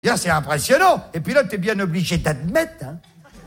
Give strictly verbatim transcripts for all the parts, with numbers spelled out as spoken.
Là, c'est impressionnant. Et puis là, t'es bien obligé d'admettre, hein.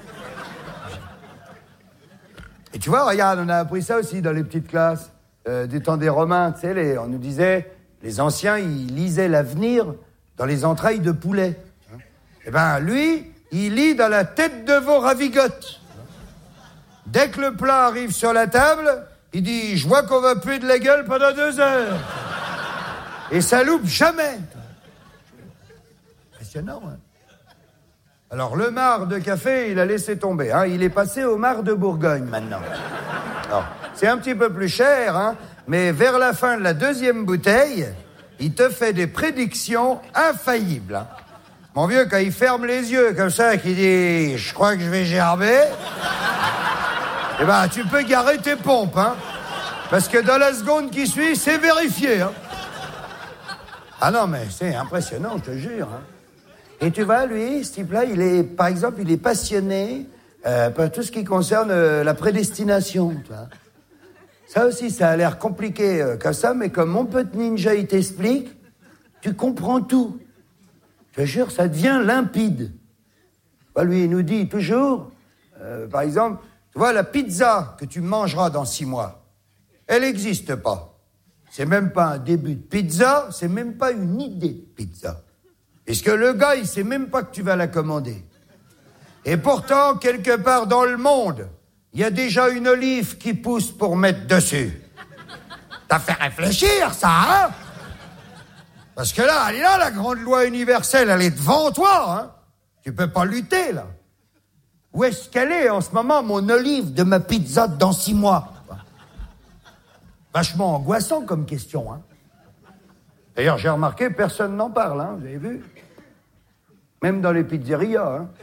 Et tu vois, regarde, on a appris ça aussi dans les petites classes euh, du temps des Romains. Tu sais, les, on nous disait, les anciens, ils lisaient l'avenir dans les entrailles de poulet. Hein. Eh ben, lui, il lit dans la tête de veau ravigote. Dès que le plat arrive sur la table, il dit, je vois qu'on va puer de la gueule pendant deux heures. Et ça loupe jamais. Impressionnant, hein. Alors, le marc de café, il a laissé tomber, hein. Il est passé au marc de Bourgogne, maintenant. Alors, c'est un petit peu plus cher, hein, mais vers la fin de la deuxième bouteille, il te fait des prédictions infaillibles, hein. Mon vieux, quand il ferme les yeux comme ça, qu'il dit « Je crois que je vais gerber », eh ben, tu peux garer tes pompes, hein, parce que dans la seconde qui suit, c'est vérifié, hein. Ah non, mais c'est impressionnant, je te jure, hein. Et tu vois, lui, ce type-là, il est, par exemple, il est passionné euh, par tout ce qui concerne euh, la prédestination, tu vois. Ça aussi, ça a l'air compliqué euh, comme ça, mais comme mon pote ninja, il t'explique, tu comprends tout. Je te jure, ça devient limpide. Bah, lui, il nous dit toujours, euh, par exemple, tu vois, la pizza que tu mangeras dans six mois, elle n'existe pas. C'est même pas un début de pizza, c'est même pas une idée de pizza. Parce que le gars, il sait même pas que tu vas la commander. Et pourtant, quelque part dans le monde, il y a déjà une olive qui pousse pour mettre dessus. T'as fait réfléchir, ça, hein? Parce que là, elle est là, la grande loi universelle, elle est devant toi, hein? Tu peux pas lutter, là. Où est-ce qu'elle est, en ce moment, mon olive de ma pizza dans six mois? Vachement angoissant comme question, hein? D'ailleurs, j'ai remarqué, personne n'en parle, hein, vous avez vu? Même dans les pizzerias, hein.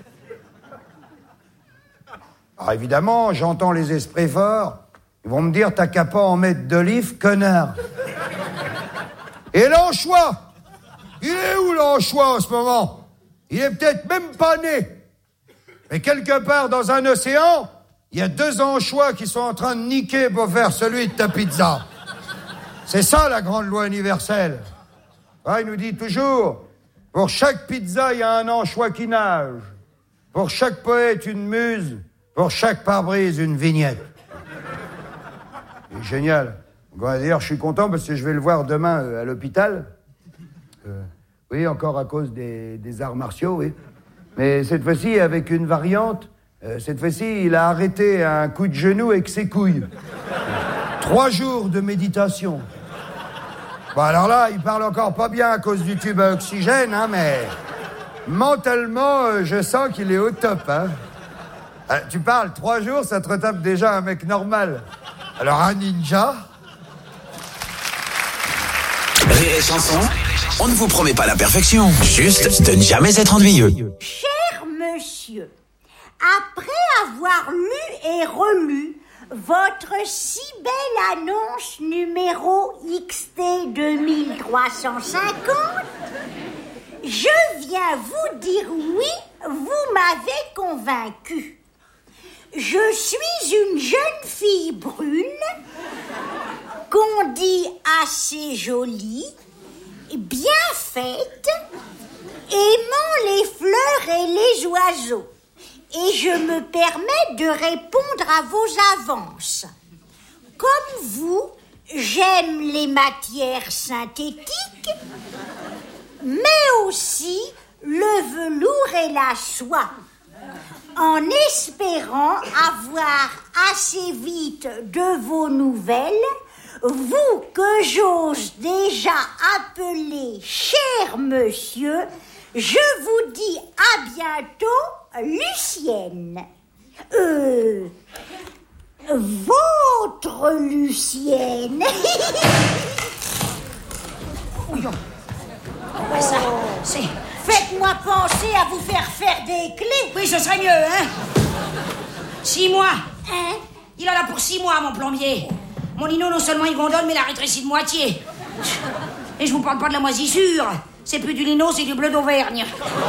Alors évidemment, j'entends les esprits forts. Ils vont me dire, t'as qu'à pas en mettre d'olive, connard. Et l'anchois? Il est où l'anchois en ce moment? Il est peut-être même pas né. Mais quelque part dans un océan, il y a deux anchois qui sont en train de niquer pour faire celui de ta pizza. C'est ça la grande loi universelle. Ah, il nous dit toujours, pour chaque pizza, il y a un anchois qui nage. Pour chaque poète, une muse. Pour chaque pare-brise, une vignette. C'est génial. D'ailleurs, je suis content parce que je vais le voir demain euh, à l'hôpital. Euh, oui, encore à cause des, des arts martiaux, oui. Mais cette fois-ci, avec une variante. Euh, cette fois-ci, il a arrêté un coup de genou avec ses couilles. Trois jours de méditation. Bon, alors là, il parle encore pas bien à cause du tube à oxygène, hein, mais mentalement, euh, je sens qu'il est au top, hein. Euh, tu parles, trois jours, ça te retape déjà un mec normal. Alors un ninja... Rire et chanson, on ne vous promet pas la perfection, juste de ne jamais être ennuyeux. Cher monsieur, après avoir lu et relu votre si belle annonce numéro X T deux mille trois cent cinquante, je viens vous dire oui, vous m'avez convaincu. Je suis une jeune fille brune, qu'on dit assez jolie, bien faite, aimant les fleurs et les oiseaux. Et je me permets de répondre à vos avances. Comme vous, j'aime les matières synthétiques, mais aussi le velours et la soie, en espérant avoir assez vite de vos nouvelles, vous que j'ose déjà appeler cher monsieur, je vous dis à bientôt, Lucienne. Euh... Votre Lucienne. Ça, c'est... Faites-moi penser à vous faire faire des clés. Oui, ce serait mieux, hein. Six mois. Hein? Il en a pour six mois, mon plombier. Mon Nino, non seulement il gondole, mais il a rétréci de moitié. Et je vous parle pas de la moisissure. C'est plus du lino, c'est du bleu d'Auvergne.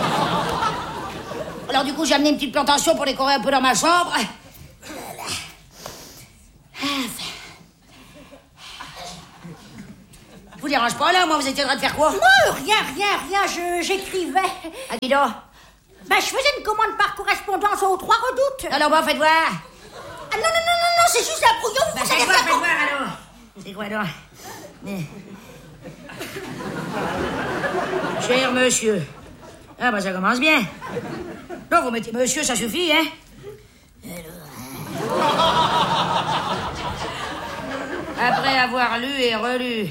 Alors du coup, j'ai amené une petite plantation pour décorer un peu dans ma chambre. Vous dérange pas, là. Moi, vous étiez en train de faire quoi? Moi, rien, rien, rien, je, j'écrivais. À qui donc? Ben, je faisais une commande par correspondance aux Trois Redoutes. Alors, bon, faites voir. Ah non, non, non, non, non, c'est juste un brouillon. Ben, Vous faites savez voir, pas faites quoi. voir, alors. C'est quoi, donc? Eh. Cher monsieur. Ah, bah, ça commence bien. Non, vous mettez monsieur, ça suffit, hein? Après avoir lu et relu.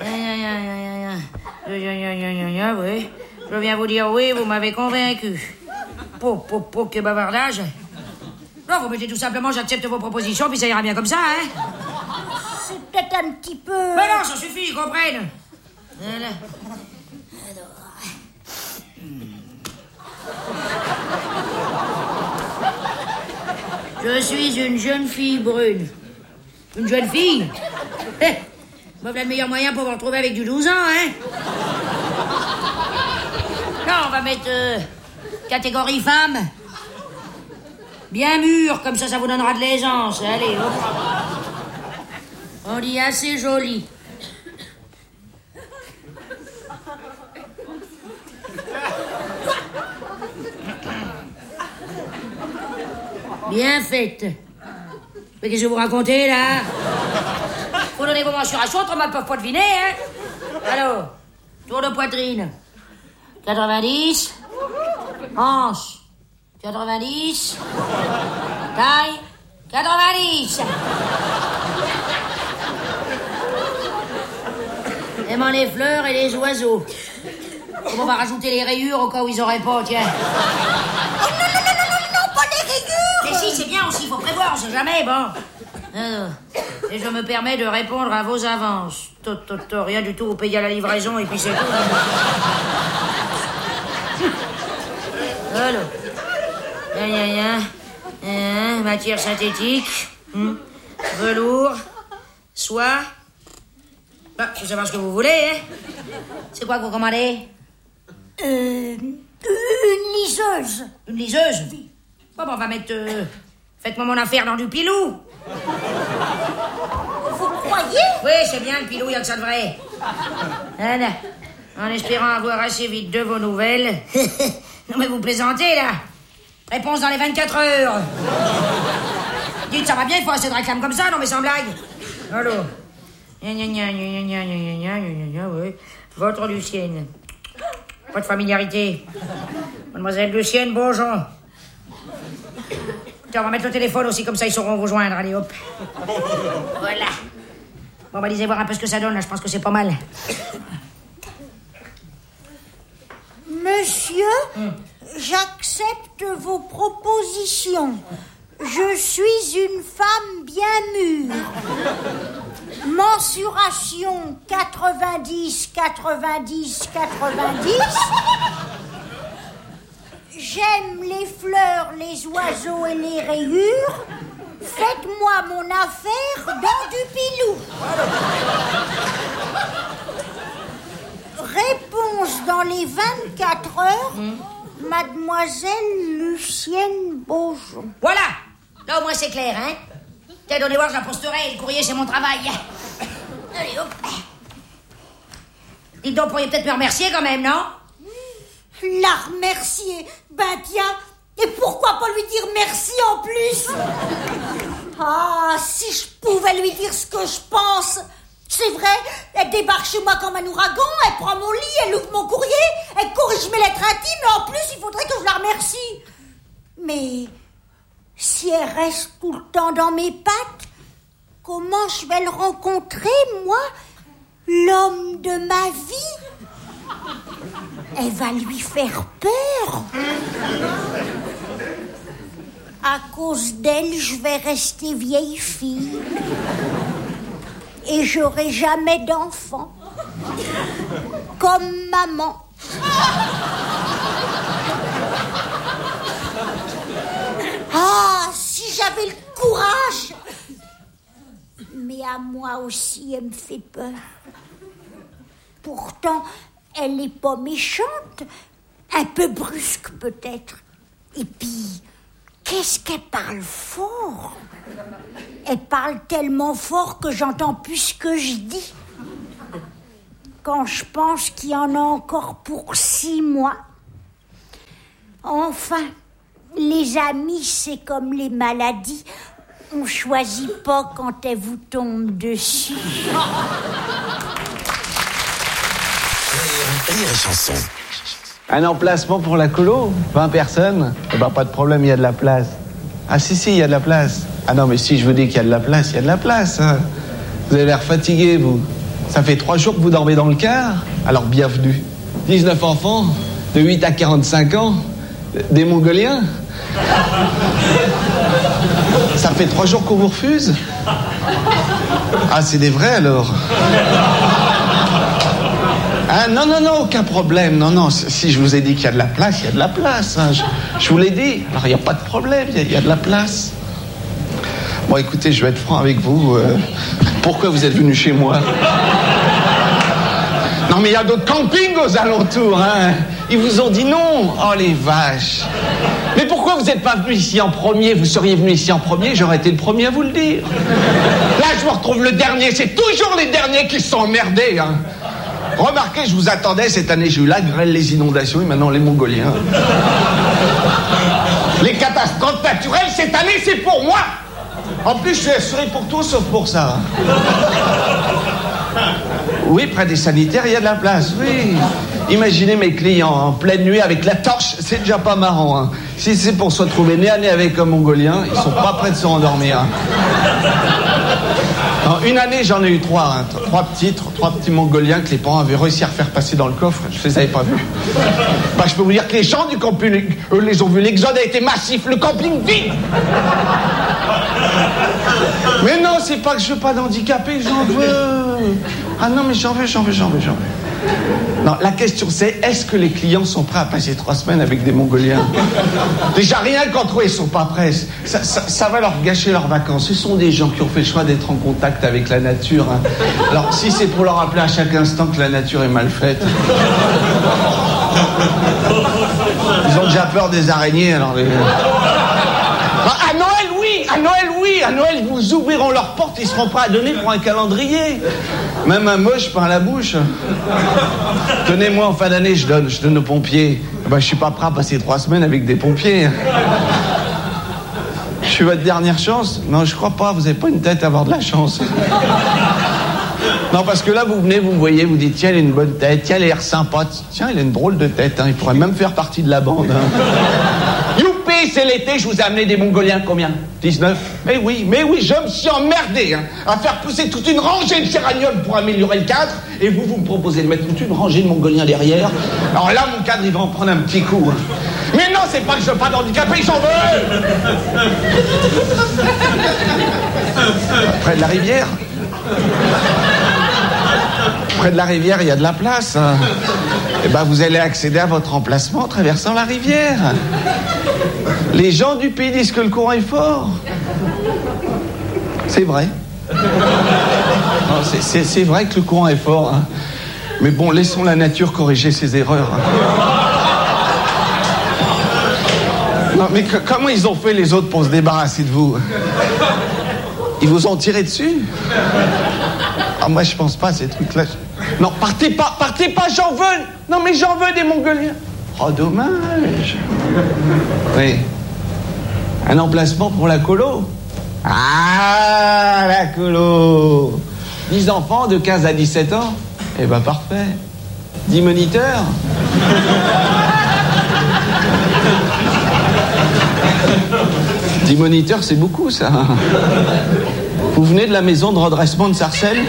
Oui. Je viens vous dire oui, vous m'avez convaincu. Po, po, po, que bavardage. Non, vous mettez tout simplement j'accepte vos propositions, puis ça ira bien comme ça, hein? C'est peut-être un petit peu... Mais non, ça suffit, ils comprennent. Voilà. Je suis une jeune fille brune. Une jeune fille? Eh, moi, voilà le meilleur moyen pour vous retrouver avec du douze ans, hein? Non, on va mettre euh, catégorie femme. Bien mûre, comme ça, ça vous donnera de l'aisance. Allez, hop. On dit assez joli. Bien faite. Mais qu'est-ce que vous racontez, là? Faut donner vos mensurations, autrement ils peuvent pas deviner, hein? Alors, tour de poitrine. quatre-vingt-dix. Hanche. quatre-vingt-dix. Taille. quatre-vingt-dix. Aimant les fleurs et les oiseaux. On va rajouter les rayures au cas où ils auraient pas, tiens. Oh non, non, non, non, non, non, pas les rayures. Mais si, c'est bien aussi, il faut prévoir, on sait jamais, bon. Alors, et je me permets de répondre à vos avances. Tot, tot, tot, rien du tout, vous payez à la livraison et puis c'est tout. Alors, ya, ya, ya. Hein, matière synthétique, hmm. Velours, soie. Bah, je sais pas ce que vous voulez, hein. C'est quoi que vous commandez? Euh... Une liseuse. Une liseuse? Oui. Bon, bon, on va mettre... Euh, faites-moi mon affaire dans du pilou. Vous croyez? Oui, c'est bien, le pilou, il y a que ça de vrai. Voilà. En espérant avoir assez vite de vos nouvelles. Non, mais vous plaisantez, là. Réponse dans les vingt-quatre heures. Dites, ça va bien, il faut assez de réclames comme ça, non, mais sans blague. Allô? Gna, gna, gna, gna, gna, gna, gna, gna, gna, oui. Votre Lucienne. Pas de familiarité. Mademoiselle Lucienne Beaujon. Tiens, on va mettre le téléphone aussi, comme ça ils sauront vous joindre. Allez, hop. Voilà. Bon, bah, lisez voir un peu ce que ça donne, là. Je pense que c'est pas mal. Monsieur, hum. J'accepte vos propositions. Je suis une femme bien mûre. Mensuration quatre-vingt-dix, quatre-vingt-dix, quatre-vingt-dix. J'aime les fleurs, les oiseaux et les rayures. Faites-moi mon affaire dans du pilou. Réponse dans les vingt-quatre heures. Mmh. Mademoiselle Lucienne Beaujon. Voilà. Là, au moins, c'est clair, hein. Tiens, donnez voir, je la posterai. Le courrier, c'est mon travail. Allez, hop. Dites donc, vous pourriez peut-être me remercier quand même, non? La remercier? Ben tiens, et pourquoi pas lui dire merci en plus? Ah, si je pouvais lui dire ce que je pense. C'est vrai, elle débarque chez moi comme un ouragan, elle prend mon lit, elle ouvre mon courrier, elle corrige mes lettres intimes, et en plus, il faudrait que je la remercie. Mais si elle reste tout le temps dans mes pattes, comment je vais le rencontrer, moi, l'homme de ma vie? Elle va lui faire peur. À cause d'elle, je vais rester vieille fille. Et j'aurai jamais d'enfant. Comme maman. Ah, si j'avais le courage. Mais à moi aussi, elle me fait peur. Pourtant, elle n'est pas méchante. Un peu brusque, peut-être. Et puis, qu'est-ce qu'elle parle fort? Elle parle tellement fort que j'entends plus ce que je dis. quand je pense qu'il y en a encore pour six mois. Enfin, les amis, c'est comme les maladies. On choisit pas quand elles vous tombent dessus. Rire et chanson. Un emplacement pour la colo, vingt personnes. Eh ben, pas de problème, il y a de la place. Ah si, si, il y a de la place. Ah non, mais si je vous dis qu'il y a de la place, il y a de la place. Hein. Vous avez l'air fatigué, vous. Ça fait trois jours que vous dormez dans le car. Alors bienvenue. dix-neuf enfants, de huit à quarante-cinq ans, des Mongoliens. Ça fait trois jours qu'on vous refuse. Ah, c'est des vrais alors. Ah non, non, non, aucun problème. Non, non, si je vous ai dit qu'il y a de la place, il y a de la place. Hein. Je, je vous l'ai dit. Alors, il n'y a pas de problème, il y, il y a de la place. Bon, écoutez, je vais être franc avec vous. Euh, pourquoi vous êtes venu chez moi? Non, mais il y a d'autres campings aux alentours, hein. Ils vous ont dit non. Oh, les vaches. Mais pourquoi vous n'êtes pas venu ici en premier? Vous seriez venu ici en premier, j'aurais été le premier à vous le dire. Là, je me retrouve le dernier. C'est toujours les derniers qui se sont emmerdés, hein. Remarquez, je vous attendais cette année. J'ai eu la grêle, les inondations et maintenant les Mongoliens. Les catastrophes naturelles, cette année, c'est pour moi. En plus, je suis assuré pour tout, sauf pour ça. Oui, près des sanitaires, il y a de la place, oui. Imaginez mes clients en pleine nuit avec la torche, c'est déjà pas marrant. Hein. Si c'est pour se retrouver nez à nez avec un Mongolien, ils sont pas prêts de se rendormir. Hein. Non, une année, j'en ai eu trois. Hein. Trois petits, trois petits Mongoliens que les parents avaient réussi à refaire passer dans le coffre. Je les avais pas vus. Bah, je peux vous dire que les gens du camping, eux, les ont vus. L'exode a été massif. Le camping vide. Mais non, c'est pas que je veux pas d'handicapés, j'en veux. Ah non, mais j'en veux, j'en veux, j'en veux, j'en veux. Non, la question c'est, est-ce que les clients sont prêts à passer trois semaines avec des Mongoliens? Déjà, rien qu'entre eux, ils sont pas prêts. Ça, ça, ça va leur gâcher leurs vacances. Ce sont des gens qui ont fait le choix d'être en contact avec la nature. Hein. Alors, si c'est pour leur rappeler à chaque instant que la nature est mal faite... Ils ont déjà peur des araignées, alors... Les... À Noël, oui, à Noël, oui, à Noël, ils vous ouvriront leurs portes, ils seront prêts à donner pour un calendrier. Même un moche pain à la bouche. Tenez, moi, en fin d'année, je donne, je donne aux pompiers. Ben, je suis pas prêt à passer trois semaines avec des pompiers. Je suis votre dernière chance? Non, je crois pas, vous avez pas une tête à avoir de la chance. Non, parce que là, vous venez, vous me voyez, vous dites, tiens, elle a une bonne tête, tiens, elle a l'air sympa, tiens, elle a une drôle de tête, hein. Il pourrait même faire partie de la bande, hein. Youpi, c'est l'été, je vous ai amené des Mongoliens, combien? dix-neuf? Mais oui, mais oui, je me suis emmerdé, hein, à faire pousser toute une rangée de géraniums pour améliorer le cadre, et vous, vous me proposez de mettre toute une rangée de Mongoliens derrière. Alors là, mon cadre, il va en prendre un petit coup, hein. Mais non, c'est pas que je veux pas d'handicapés, j'en veux. Près de la rivière. Près de la rivière, il y a de la place. Hein. Et ben, vous allez accéder à votre emplacement en traversant la rivière. Les gens du pays disent que le courant est fort. C'est vrai. Non, c'est, c'est, c'est vrai que le courant est fort. Hein. Mais bon, laissons la nature corriger ses erreurs. Hein. Non, mais que, comment ils ont fait les autres pour se débarrasser de vous? Ils vous ont tiré dessus? Ah, moi, je pense pas à ces trucs-là. Non, partez pas, partez pas, j'en veux. Non, mais j'en veux des Mongoliens. Oh, dommage. Oui. Un emplacement pour la colo. Ah, la colo. dix enfants de quinze à dix-sept ans. Eh ben, parfait. dix moniteurs. dix moniteurs, c'est beaucoup, ça. Vous venez de la maison de redressement de Sarcelles?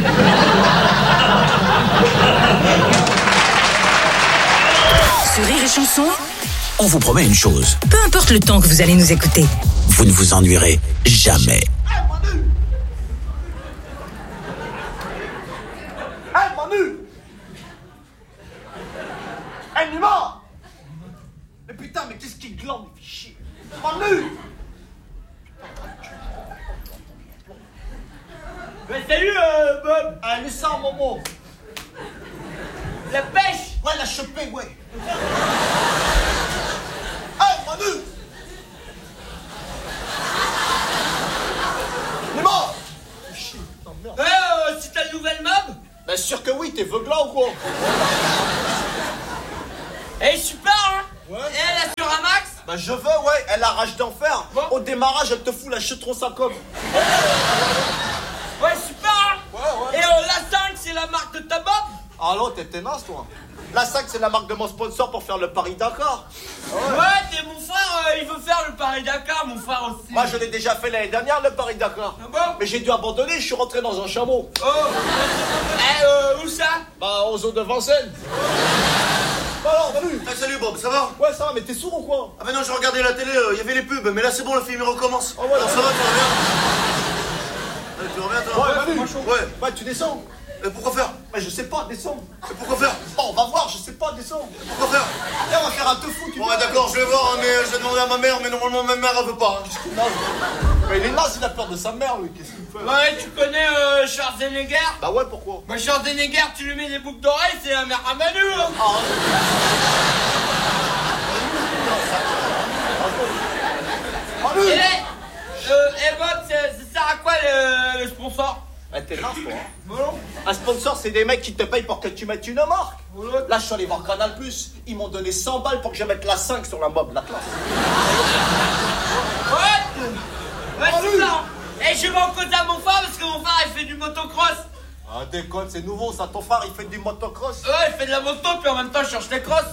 Sur Rire et Chanson, on vous promet une chose. Peu importe le temps que vous allez nous écouter, vous ne vous ennuierez jamais. Hey, Manu! Hey, Numa! Mais putain, mais qu'est-ce qui glande, il fait chier! Manu! Mais salut, euh, Bob! Ah, laisse ça un moment! La pêche! Ouais, la choper, ouais! Hey, Manu! Il est mort! Eh, euh, c'est ta nouvelle mob? Bien sûr que oui, t'es veuglant ou quoi? quoi. Eh, super, hein. Ouais. Et elle assure un max. Bah je veux, ouais, elle a rage d'enfer. Bon. Au démarrage, elle te fout la chute trop sa com. Ouais, super, hein. Ouais, ouais. Et euh, la cinq, c'est la marque de ta bob. Ah non, t'es tenace, toi. La cinq, c'est la marque de mon sponsor pour faire le Paris-Dakar. Ouais, t'es mon frère, euh, il veut faire le Paris-Dakar, mon frère aussi. Moi, je l'ai déjà fait l'année dernière, le Paris-Dakar. Ah bon? Mais j'ai dû abandonner, je suis rentré dans un chameau. Oh. Eh, euh, où ça? Bah, aux eaux de Vincennes. Bah alors, salut. Ah, salut Bob, ça va? Ouais, ça va, mais t'es sourd ou quoi? Ah, mais non, je regardais la télé, il euh, y avait les pubs, mais là c'est bon, le film il recommence. Ah ouais, alors, ça va, tu vas bien? Ouais, tu vas bien, toi? Ouais, Manu. Ouais. Ouais, tu descends. Mais pourquoi faire? Mais je sais pas, descends. Mais pourquoi faire? Oh, on va voir, je sais pas, descends. Pourquoi faire? Viens, on va faire un te fou, tu Bon, ouais, d'accord, je vais voir, hein, mais euh, je vais demander à ma mère, mais normalement ma mère elle veut pas. Hein. Mais il est naze, il a peur de sa mère, lui, qu'est-ce qu'il fait? Ouais, tu connais euh, Schwarzenegger? Bah ouais, pourquoi? Bah, Schwarzenegger, tu lui mets des boucles d'oreilles, c'est la mère à Manu, hein. Manu! Et là, euh, eh Bob, ça ça sert à quoi le, le sponsor? Bah t'es naze, toi. Hein. Bon. Un sponsor, c'est des mecs qui te payent pour que tu mettes une marque. Là, je suis allé voir Canal plus. Ils m'ont donné cent balles pour que je mette la cinq sur la mob, la classe. Ouais, ouais, c'est ça. Et je vais en cause à mon frère parce que mon frère il fait du motocross. Ah, déconne, c'est nouveau, ça. Ton frère, il fait du motocross. Ouais, il fait de la moto, puis en même temps, je cherche les crosses.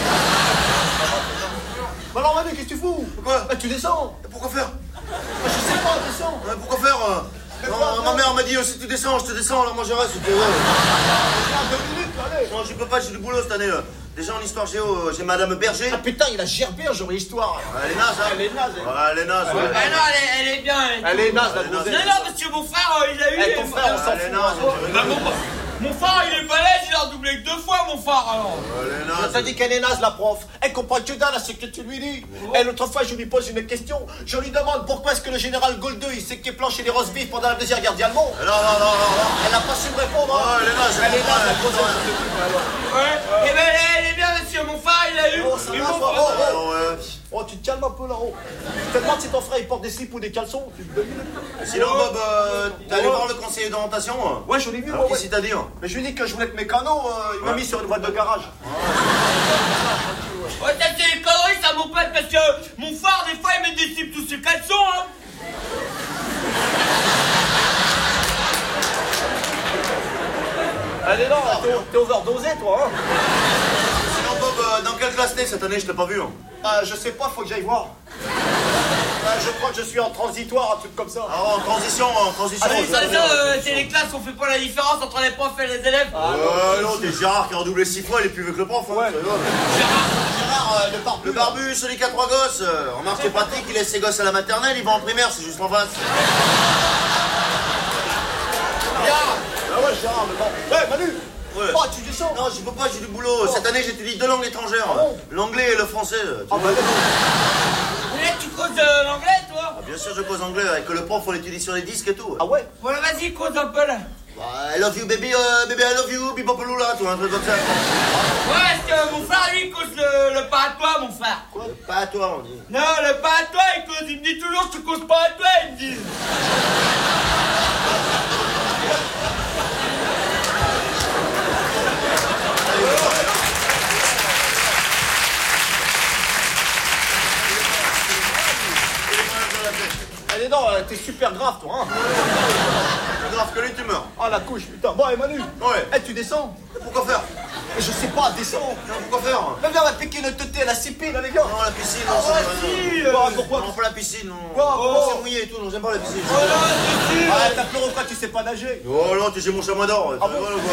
Bah alors, Manu, qu'est-ce que tu fous? Pourquoi? Bah, tu descends. Et pourquoi faire? Bah, je sais pas, descends. Ouais, pourquoi faire? euh Mais Non, quoi, ma quoi mère m'a dit, euh, si tu descends, je te descends, alors moi je reste. ok, ouais. Regarde, deux minutes, allez. Non, je peux pas, j'ai du boulot cette année. euh. Déjà en histoire géo, euh, j'ai Madame Berger. Ah putain, il a gerbé un jour l'histoire. Elle est naze, hein? Elle est naze, elle. Ouais, elle est naze, ouais. Ah non, elle est, elle est bien. Elle est, Elle est naze, la Elle est naze. gonzesse. Non, non, parce que mon frère, euh, il a eu. Eh, ton frère, on s'en Elle est fout. naze, hein. tu Bah, rigoles. mon, mon frère, il est balèze, il a redoublé que deux fois, mon frère, alors. Elle est Je naze. t'ai dit qu'elle est naze, la prof. Elle comprend que dalle à ce que tu lui dis. Et l'autre fois, je lui pose une question. Je lui demande pourquoi est-ce que le général Goldeux, il s'est planché les roast beef pendant la deuxième guerre allemande. Non, non, non, non, non. Elle n'a pas su me répondre. Ouais, hein. elle est naze. Elle est naze, la Ouais, gonzesse. Ouais. Et ben, elle, elle est bien, monsieur, mon frère, il a eu. Oh, ça Et va, mon toi. frère- Oh, oh. Ouais, ouais. Oh, tu te calmes un peu là-haut. Je te demande si ton frère il porte des slips ou des caleçons. Tu te donnes. Sinon, Bob, euh, t'es allé voir le conseiller d'orientation? euh Ouais, je l'ai vu. Alors, ouais, qu'est-ce ouais. qu'il t'a dit? hein Mais je lui ai dit que je voulais que mes canaux, euh, il m'a mis sur une boîte de garage. Ouais, ça c'est des conneries, ça, mon pote, parce que mon frère, des fois, il met des slips sous ses caleçons, hein. Allez, non, t'es- t'es overdosé, toi. Hein. Sinon, Bob, euh, dans quelle classe t'es cette année? Je t'ai pas vu. Hein. Ah, je sais pas, faut que j'aille voir. Ah, je crois que je suis en transitoire, un truc comme ça. Ah, en transition, en transition. Ah, mais je ça, connais, ça, ouais. euh, c'est les classes, on fait pas la différence entre les profs et les élèves. Ouais, non, t'es Gérard qui a redoublé six fois, il est plus vieux que le prof. Hein, Ouais. tu rigoles. Gérard, euh, le barbu. Le barbu, celui qui a trois gosses. euh, Remarque, c'est pratique, il laisse ses gosses à la maternelle, il va en primaire, c'est juste en face. Gérard. Ah ouais, Gérard, mais bon. Ouais, Manu. Ouais. Oh, tu descends. Non, j'y peux pas, j'ai du boulot. Cette année, j'étudie deux langues étrangères. Ah bon? L'anglais et le français. tu Ah, vois. bah, Mais tu causes euh, l'anglais, toi? Ah, bien sûr, je cause anglais avec le prof, on l'étudie sur les disques et tout. ah ouais. Voilà, vas-y, cause un peu, là. Bah, I love you, baby, euh, baby, I love you, bibopelula, tout un truc comme ça. Ouais, parce que mon frère, lui, il cause le, le pas à toi, mon frère. Quoi? Pas à toi, on dit. Non, le pas à toi, il cause, il me dit toujours, tu causes pas à toi, il me dit. Allez, non, euh, t'es super grave, toi. Hein. Plus grave que lui, tu meurs. Ah, la couche, putain. Bon, et Manu. Ouais. Eh, tu descends. Pourquoi faire? Mais je sais pas, descends. Non, pourquoi faire? Mais viens, on va piquer notre teuté à la C P, là, les gars. Non, la piscine, non, Ah, ça ouais, me- si, non. euh, pourquoi? Non, pas la piscine, non. Quoi, Oh, pourquoi? c'est mouillé et tout, non, j'aime pas la piscine. Ah, t'as peur ou quoi? Tu sais pas nager. Oh non, tu sais mon chamois d'or. Ah bon? Voilà,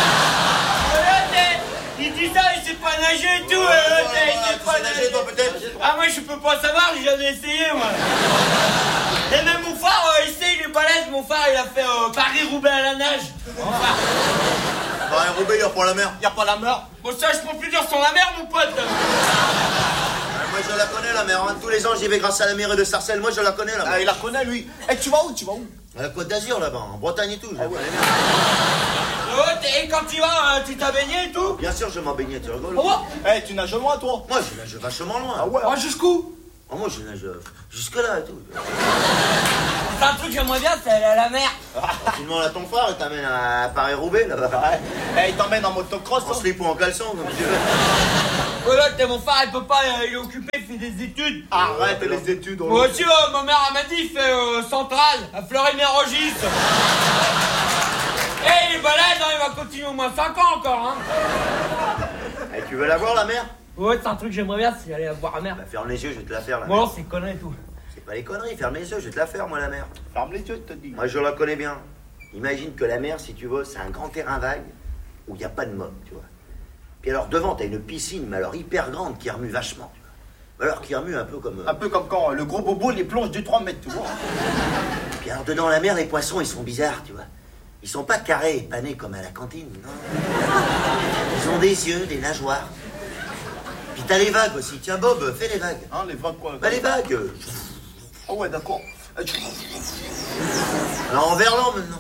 t'es- il dit ça, il sait pas nager et tout, Ouais, euh, voilà, t'es- il voilà, sait tu pas sais nager, toi, peut-être? Ah, moi, je peux pas savoir, j'ai jamais essayé, moi. Et même mon frère, euh, il sait, il est balèze, mon frère, il a fait euh, Paris-Roubaix à la nage. Enfin, Bah, un Roubaix, il y a pour la mer. Y a pas la mort. bon, ça, je peux plus dire sur la mer, mon pote. Ah, moi, je la connais, la mer. hein. Tous les ans, j'y vais grâce à la mairie de Sarcelles. Moi, je la connais, la Ah, mer. il la connaît, lui. Eh, tu vas où? Tu vas où? À la Côte d'Azur, là-bas, en Bretagne et tout. je la connais bien. Oh, t'es- et quand tu vas, euh, tu t'as baigné et tout? Bien sûr, je m'en baignais, tu rigoles. Oh, Eh, tu nages loin, toi. Moi, je nage vachement loin. Ah ouais. oh, jusqu'où? Oh, moi, je nage jusque-là et tout. C'est un truc que j'aimerais bien, c'est aller à la mer. Alors, tu demandes à ton frère, il t'amène à Paris-Roubaix, là-bas. Eh, il t'emmène en motocross. En hein. slip ou en caleçon, comme tu veux. Voilà, t'es mon frère, il peut pas, il est occupé, il fait des études. Arrête les études. on- Moi aussi, euh, ma mère elle m'a dit, il fait euh, centrale, à Fleury-Mérogis. Eh, il est balèze, hein, il va continuer au moins cinq ans encore, hein. Eh, tu veux la voir, la mer? Ouais, c'est un truc que j'aimerais bien, c'est aller voir la mer. Bah, ferme les yeux, je vais te la faire, la Bon, mer. non, c'est connerie et tout. C'est pas les conneries, ferme les yeux, je vais te la faire, moi, la mer. Ferme les yeux, je te dis. Moi, je la connais bien. Imagine que la mer, si tu veux, c'est un grand terrain vague où il n'y a pas de môme, tu vois. Puis alors, devant, t'as une piscine, mais alors hyper grande, qui remue vachement, tu vois. Alors, qui remue un peu comme... euh, Un peu comme quand euh, le gros bobo les plonge du trois mètres, tu vois. Puis alors, dedans la mer, les poissons, ils sont bizarres, tu vois. Ils sont pas carrés et panés comme à la cantine, non. Ils ont des yeux, des nageoires. Puis t'as les vagues aussi. Tiens, Bob, fais les vagues. Hein, les vagues quoi? Bah, les vagues. Oh ouais, d'accord. Euh, Alors, en verlan, maintenant.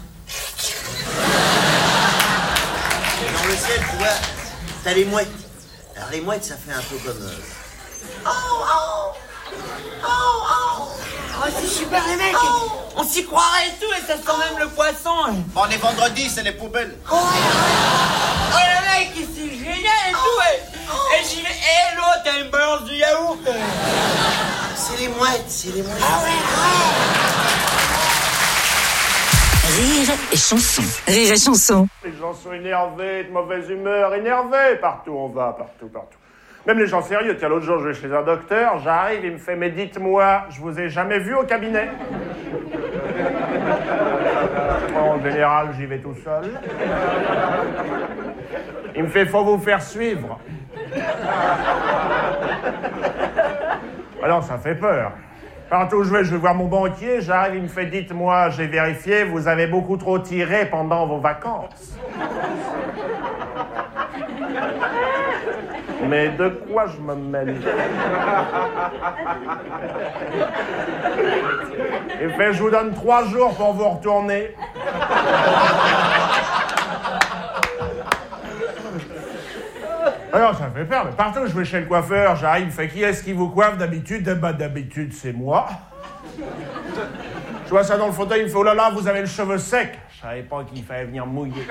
Et dans le ciel, tu vois, t'as les mouettes. Alors, les mouettes, ça fait un peu comme... euh, Oh, oh Oh, oh Oh, c'est super, les mecs. On s'y croirait et tout, et ça sent même le poisson. Bon, on est vendredi, c'est les poubelles. Oh, le mec, c'est génial et tout, et, et j'y vais, et l'autre, elle me balance du yaourt. C'est les mouettes, c'est les mouettes. Ah ouais, Rire et chanson. Rire et chanson. Les gens sont énervés, de mauvaise humeur, énervés. Partout on va, partout, partout. Même les gens sérieux. Tiens, l'autre jour, je vais chez un docteur, j'arrive, il me fait « Mais dites-moi, je vous ai jamais vu au cabinet ?» En général, j'y vais tout seul. Il me fait « Faut vous faire suivre. » Alors, ça fait peur. Partout où je vais, je vais voir mon banquier, j'arrive, il me fait « Dites-moi, j'ai vérifié, vous avez beaucoup trop tiré pendant vos vacances. » Mais de quoi je me mêle? Il fait « Je vous donne trois jours pour vous retourner. » Alors, ça fait peur, mais partout où je vais chez le coiffeur, j'arrive, il me fait « Qui est-ce qui vous coiffe d'habitude ?» Eh ben, d'habitude, c'est moi. Je vois ça dans le fauteuil, il me fait « Oh là là, vous avez le cheveu sec. » Je savais pas qu'il fallait venir mouiller.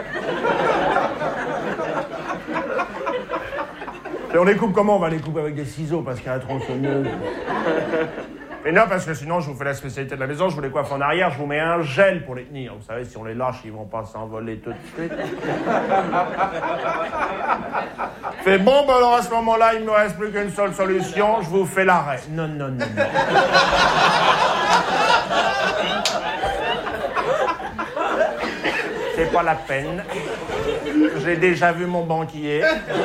Et on les coupe comment? On va les couper avec des ciseaux parce qu'il y a la tronçonneuse. Et non, parce que sinon, je vous fais la spécialité de la maison, je vous les coiffe en arrière, je vous mets un gel pour les tenir. Vous savez, si on les lâche, ils vont pas s'envoler tout de suite. Fait bon, ben alors à ce moment-là, il me reste plus qu'une seule solution, je vous fais l'arrêt. Non, non, non, non. C'est pas la peine. J'ai déjà vu mon banquier.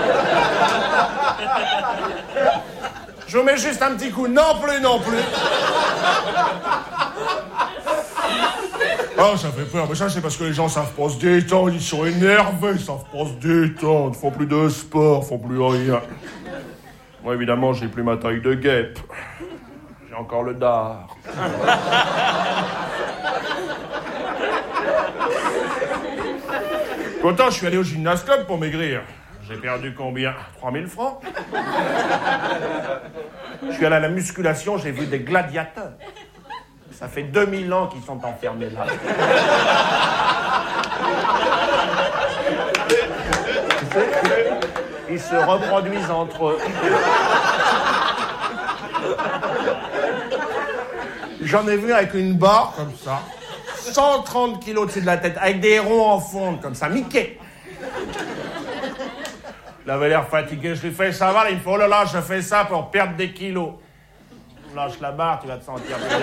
Je vous mets juste un petit coup. Non plus, non plus. Oh, ça fait peur. Mais ça, c'est parce que les gens savent pas se détendre. Ils sont énervés, ils savent pas se détendre. Ils font plus de sport, ils font plus rien. Moi, évidemment, j'ai plus ma taille de guêpe. J'ai encore le dard. Pourtant, je suis allé au gymnase club pour maigrir. J'ai perdu combien? trois mille francs. Je suis allé à la musculation, j'ai vu des gladiateurs. Ça fait deux mille ans qu'ils sont enfermés là. Ils se reproduisent entre eux. J'en ai vu avec une barre comme ça. cent trente kilos au-dessus de la tête, avec des ronds en fonte, comme ça, Mickey. Il avait l'air fatigué, je lui fais, ça va, il me fait, oh là là, je fais ça pour perdre des kilos. Lâche la barre, tu vas te sentir bien.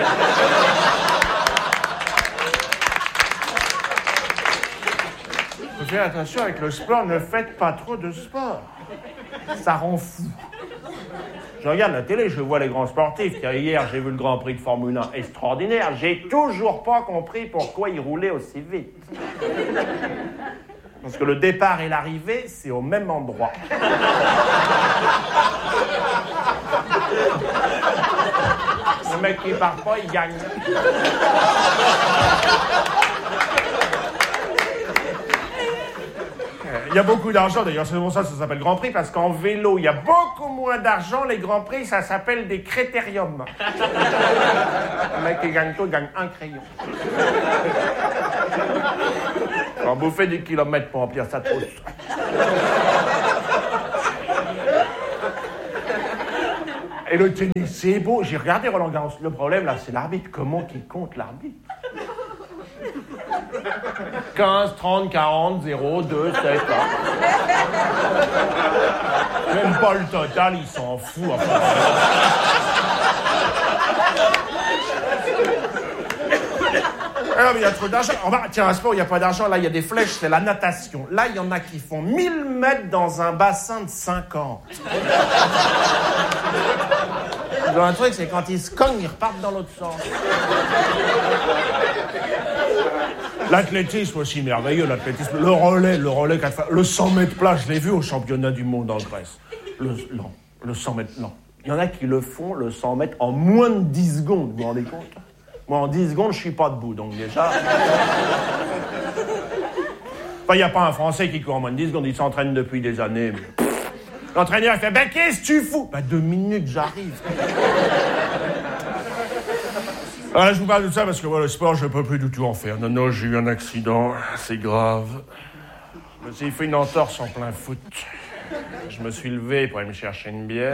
Faites attention avec le sport, ne faites pas trop de sport. Ça rend fou. Je regarde la télé, je vois les grands sportifs. Hier, j'ai vu le Grand Prix de Formule un extraordinaire. J'ai toujours pas compris pourquoi ils roulaient aussi vite. Parce que le départ et l'arrivée, c'est au même endroit. Le mec qui part pas, il gagne. Il y a beaucoup d'argent, d'ailleurs, c'est pour ça que ça s'appelle Grand Prix, parce qu'en vélo, il y a beaucoup moins d'argent. Les Grands Prix, ça s'appelle des critériums. Le mec qui gagne tout, gagne un crayon. Quand vous faites des kilomètres pour remplir sa trousse. Et le tennis, c'est beau. J'ai regardé Roland Garros. Le problème, là, c'est l'arbitre. Comment qu'il compte l'arbitre? quinze, trente, quarante, zéro, deux, sept. Hein. Même pas le total, il s'en fout. Enfin. Alors, mais il y a trop d'argent. En bas, tiens, un sport où il n'y a pas d'argent, là, il y a des flèches, c'est la natation. Là, il y en a qui font mille mètres dans un bassin de cinquante. Donc, un truc, c'est quand ils se cognent, ils repartent dans l'autre sens. L'athlétisme aussi merveilleux, l'athlétisme. Le relais, le relais, quatre fois. Le cent mètres plat, je l'ai vu au championnat du monde en Grèce. Le, non, le cent mètres, non. Il y en a qui le font, le cent mètres, en moins de dix secondes, vous vous rendez compte? Moi, en dix secondes, je suis pas debout, donc déjà... Enfin, il n'y a pas un Français qui court en moins de dix secondes, il s'entraîne depuis des années. Mais... L'entraîneur, il fait « Ben, qu'est-ce que tu fous ?» Ben, deux minutes, j'arrive. Ah, je vous parle de ça parce que moi, le sport, je ne peux plus du tout en faire. Non, non, j'ai eu un accident, c'est grave. Je me suis fait une entorse en plein foot. Je me suis levé pour aller me chercher une bière.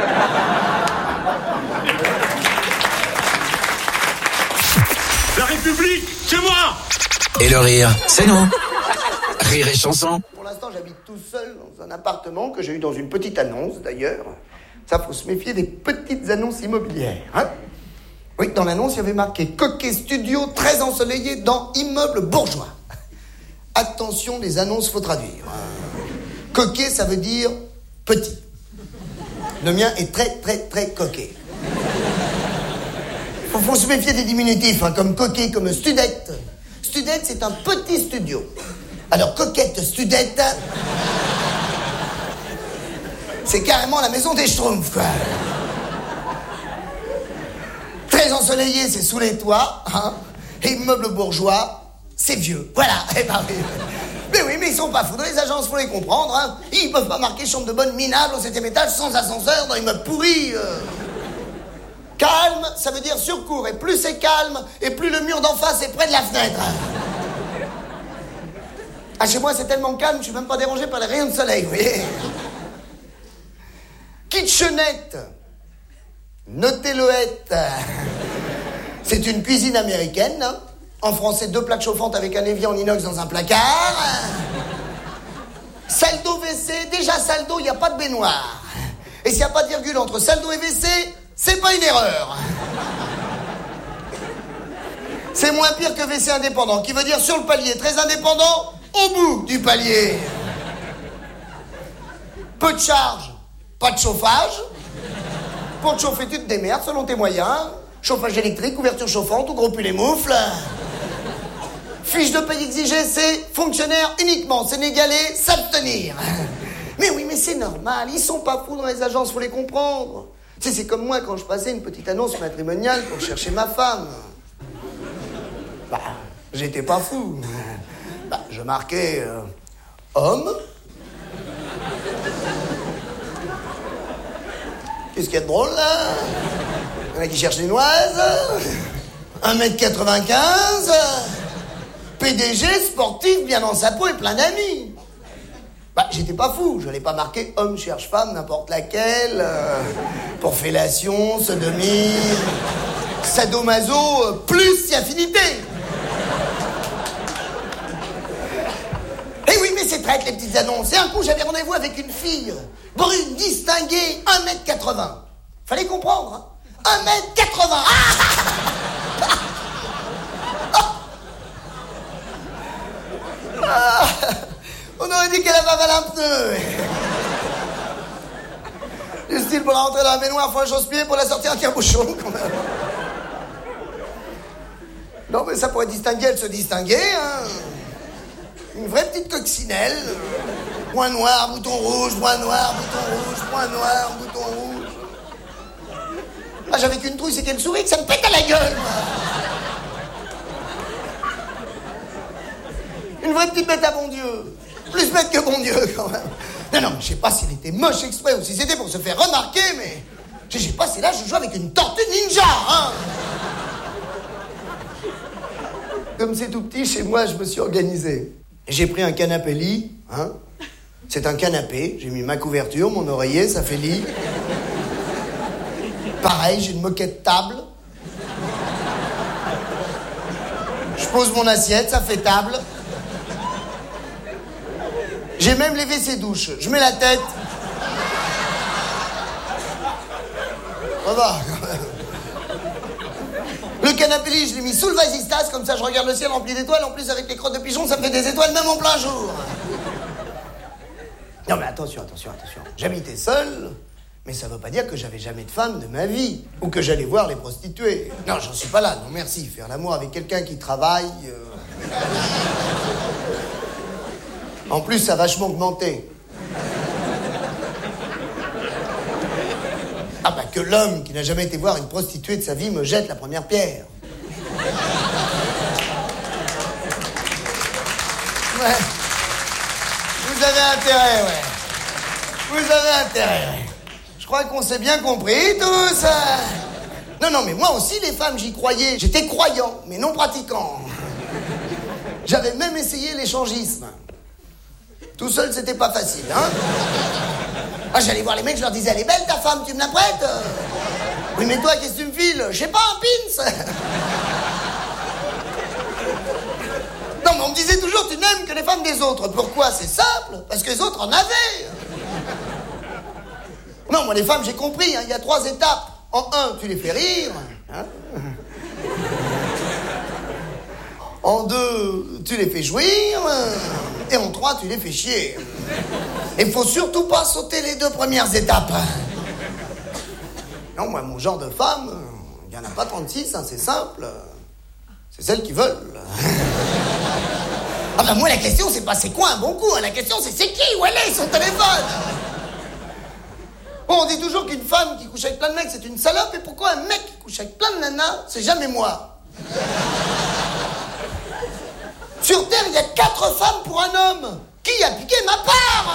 La République, c'est moi! Et le rire, c'est nous. Rire et chanson. Pour l'instant, j'habite tout seul dans un appartement que j'ai eu dans une petite annonce, d'ailleurs. Ça, faut se méfier des petites annonces immobilières, hein? Oui, dans l'annonce, il y avait marqué « Coquet studio très ensoleillé dans immeuble bourgeois ». Attention, les annonces, faut traduire. Coquet, ça veut dire petit. Le mien est très, très, très coquet. Faut, faut se méfier des diminutifs, hein, comme coquet, comme studette. Studette, c'est un petit studio. Alors, coquette, studette, c'est carrément la maison des Schtroumpfs, quoi. Très ensoleillé, c'est sous les toits, hein. Et immeuble bourgeois, c'est vieux. Voilà. Eh ben, oui. Mais oui, mais ils sont pas fous. Dans les agences, faut les comprendre, hein. Ils peuvent pas marquer chambre de bonne minable au septième étage sans ascenseur dans immeuble pourri. Euh. Calme, ça veut dire surcourt. Et plus c'est calme, et plus le mur d'en face est près de la fenêtre. Ah, chez moi, c'est tellement calme, je suis même pas dérangé par les rayons de soleil, vous voyez. Kitchenette. Notez-le-ette. C'est une cuisine américaine, hein. En français, deux plaques chauffantes avec un évier en inox dans un placard. Salle d'eau W C, déjà salle d'eau, il n'y a pas de baignoire. Et s'il n'y a pas de virgule entre salle d'eau et W C, c'est pas une erreur. C'est moins pire que W C indépendant, qui veut dire sur le palier, très indépendant, au bout du palier. Peu de charge, pas de chauffage. Pour te chauffer, tu te démerdes selon tes moyens. Chauffage électrique, couverture chauffante ou gros pull et moufles. Fiche de paye exigée, c'est fonctionnaire uniquement, sénégalais, s'abstenir. Mais oui, mais c'est normal, ils sont pas fous dans les agences, faut les comprendre. Tu sais, c'est comme moi quand je passais une petite annonce matrimoniale pour chercher ma femme. Bah, j'étais pas fou. Bah, je marquais euh, homme. Qu'est-ce qu'il y a de drôle, là? Il y en a qui cherchent les noises. un mètre quatre-vingt-quinze. P D G, sportif, bien dans sa peau et plein d'amis. Bah, j'étais pas fou. Je n'allais pas marquer homme cherche femme, n'importe laquelle. Euh, pour fellation, sodomie, sadomaso, euh, plus si affinité. Eh oui, mais c'est traite, les petites annonces. Et un coup, j'avais rendez-vous avec une fille. Brune, distinguée, un mètre quatre-vingts. Fallait comprendre, hein. un mètre quatre-vingts. Ah ah, on aurait dit qu'elle avait avalé un pneu. Du style, pour la rentrer dans la baignoire, faut un chausse-pied, pour la sortir, un tire-bouchon, quand même. Non, mais ça pourrait distinguer, elle se distinguait, hein. Une vraie petite coccinelle. Point noir, bouton rouge, point noir, bouton rouge, point noir, bouton rouge. Ah, j'avais qu'une trouille, c'est qu'elle sourit, que ça me pète à la gueule, moi. Une vraie petite bête à bon Dieu. Plus bête que bon Dieu, quand même. Non, non, mais je sais pas s'il était moche exprès ou si c'était pour se faire remarquer, mais... Je sais pas, c'est là, je joue avec une tortue ninja, hein. Comme c'est tout petit, chez moi, je me suis organisé. J'ai pris un canapé lit, hein. C'est un canapé, j'ai mis ma couverture, mon oreiller, ça fait lit. Pareil, j'ai une moquette table. Je pose mon assiette, ça fait table. J'ai même les W C douches. Je mets la tête. Ça va, quand même. Le canapé lit, je l'ai mis sous le vasistas, comme ça je regarde le ciel rempli d'étoiles. En plus, avec les crottes de pigeons, ça me fait des étoiles même en plein jour. Non, mais attention, attention, attention. J'habitais seul, mais ça veut pas dire que j'avais jamais de femme de ma vie. Ou que j'allais voir les prostituées. Non, j'en suis pas là, non merci. Faire l'amour avec quelqu'un qui travaille... Euh... En plus, ça a vachement augmenté. Ah bah que l'homme qui n'a jamais été voir une prostituée de sa vie me jette la première pierre. Ouais. Vous avez intérêt, ouais. Vous avez intérêt, ouais. Je crois qu'on s'est bien compris, tous. Non, non, mais moi aussi, les femmes, j'y croyais. J'étais croyant, mais non pratiquant. J'avais même essayé l'échangisme. Tout seul, c'était pas facile, hein. Ah, j'allais voir les mecs, je leur disais, elle est belle ta femme, tu me la prêtes? Oui, mais toi, qu'est-ce que tu me files? Je sais pas, un pins. Non, mais on me disait toujours, tu n'aimes que les femmes des autres. Pourquoi? C'est simple, parce que les autres en avaient. Non, moi, les femmes, j'ai compris, hein, il y a trois étapes. En un, tu les fais rire. Hein. En deux, tu les fais jouir. Et en trois, tu les fais chier. Et il faut surtout pas sauter les deux premières étapes. Non, moi, mon genre de femme, il n'y en a pas trente-six, hein, c'est simple. C'est celles qui veulent. Ah ben moi, la question, c'est pas c'est quoi un bon coup, hein. La question, c'est c'est qui, où elle est, son téléphone. Bon, on dit toujours qu'une femme qui couche avec plein de mecs, c'est une salope. Et pourquoi un mec qui couche avec plein de nanas, c'est jamais moi? Sur Terre, il y a quatre femmes pour un homme. Qui a piqué ma part?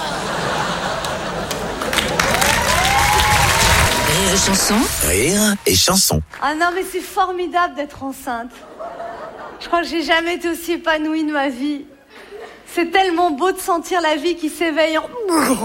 Rire et chanson. Rire et chanson. Ah non, mais c'est formidable d'être enceinte. Je crois que j'ai jamais été aussi épanouie de ma vie. C'est tellement beau de sentir la vie qui s'éveille en...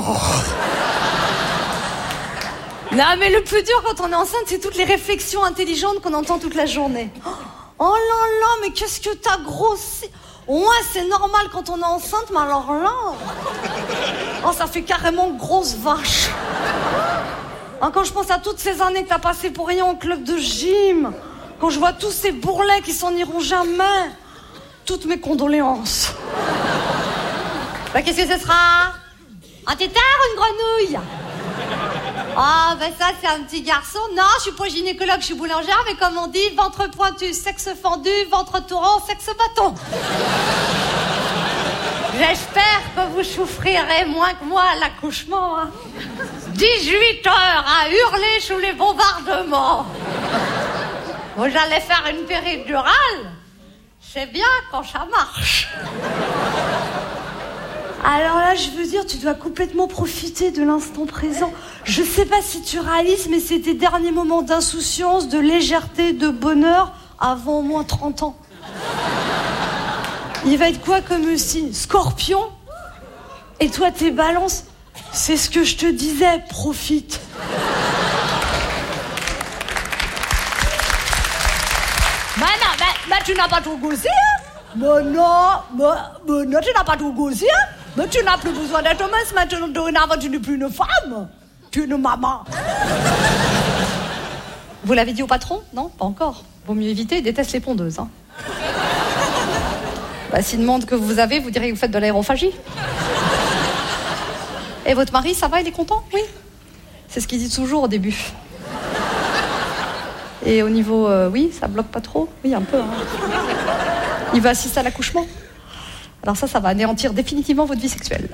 Non, mais le plus dur quand on est enceinte, c'est toutes les réflexions intelligentes qu'on entend toute la journée. Oh là là, mais qu'est-ce que t'as grossi? Ouais, c'est normal quand on est enceinte, mais alors là... Oh, ça fait carrément grosse vache. Hein, quand je pense à toutes ces années que t'as passées pour rien au club de gym, quand je vois tous ces bourrelets qui s'en iront jamais, toutes mes condoléances. Bah, qu'est-ce que ce sera? Un tétard ou une grenouille? Ah, ben ça, c'est un petit garçon. Non, je suis pas gynécologue, je suis boulangère, mais comme on dit, ventre pointu, sexe fendu, ventre tourant, sexe bâton. J'espère que vous souffrirez moins que moi à l'accouchement. Hein. dix-huit heures à hurler sous les bombardements. Bon, j'allais faire une péridurale. C'est bien quand ça marche. Alors là, je veux dire, tu dois complètement profiter de l'instant présent. Je sais pas si tu réalises, mais c'est tes derniers moments d'insouciance, de légèreté, de bonheur avant au moins trente ans. Il va être quoi comme signe? Scorpion? Et toi, t'es balance? C'est ce que je te disais, profite. Bah non, bah, bah tu n'as pas tout goûté, hein? Bah non, bah, bah non, tu n'as pas tout goûté, hein? Mais tu n'as plus besoin d'être mince, maintenant tu n'es plus une femme. Tu es une maman. Vous l'avez dit au patron? Non, pas encore. Vaut mieux éviter, il déteste les pondeuses. Hein. Bah, s'il demande que vous avez, vous direz que vous faites de l'aérophagie. Et votre mari, ça va, il est content? Oui. C'est ce qu'il dit toujours au début. Et au niveau, euh, oui, ça bloque pas trop? Oui, un peu. Hein. Il va assister à l'accouchement? Alors ça, ça va anéantir définitivement votre vie sexuelle.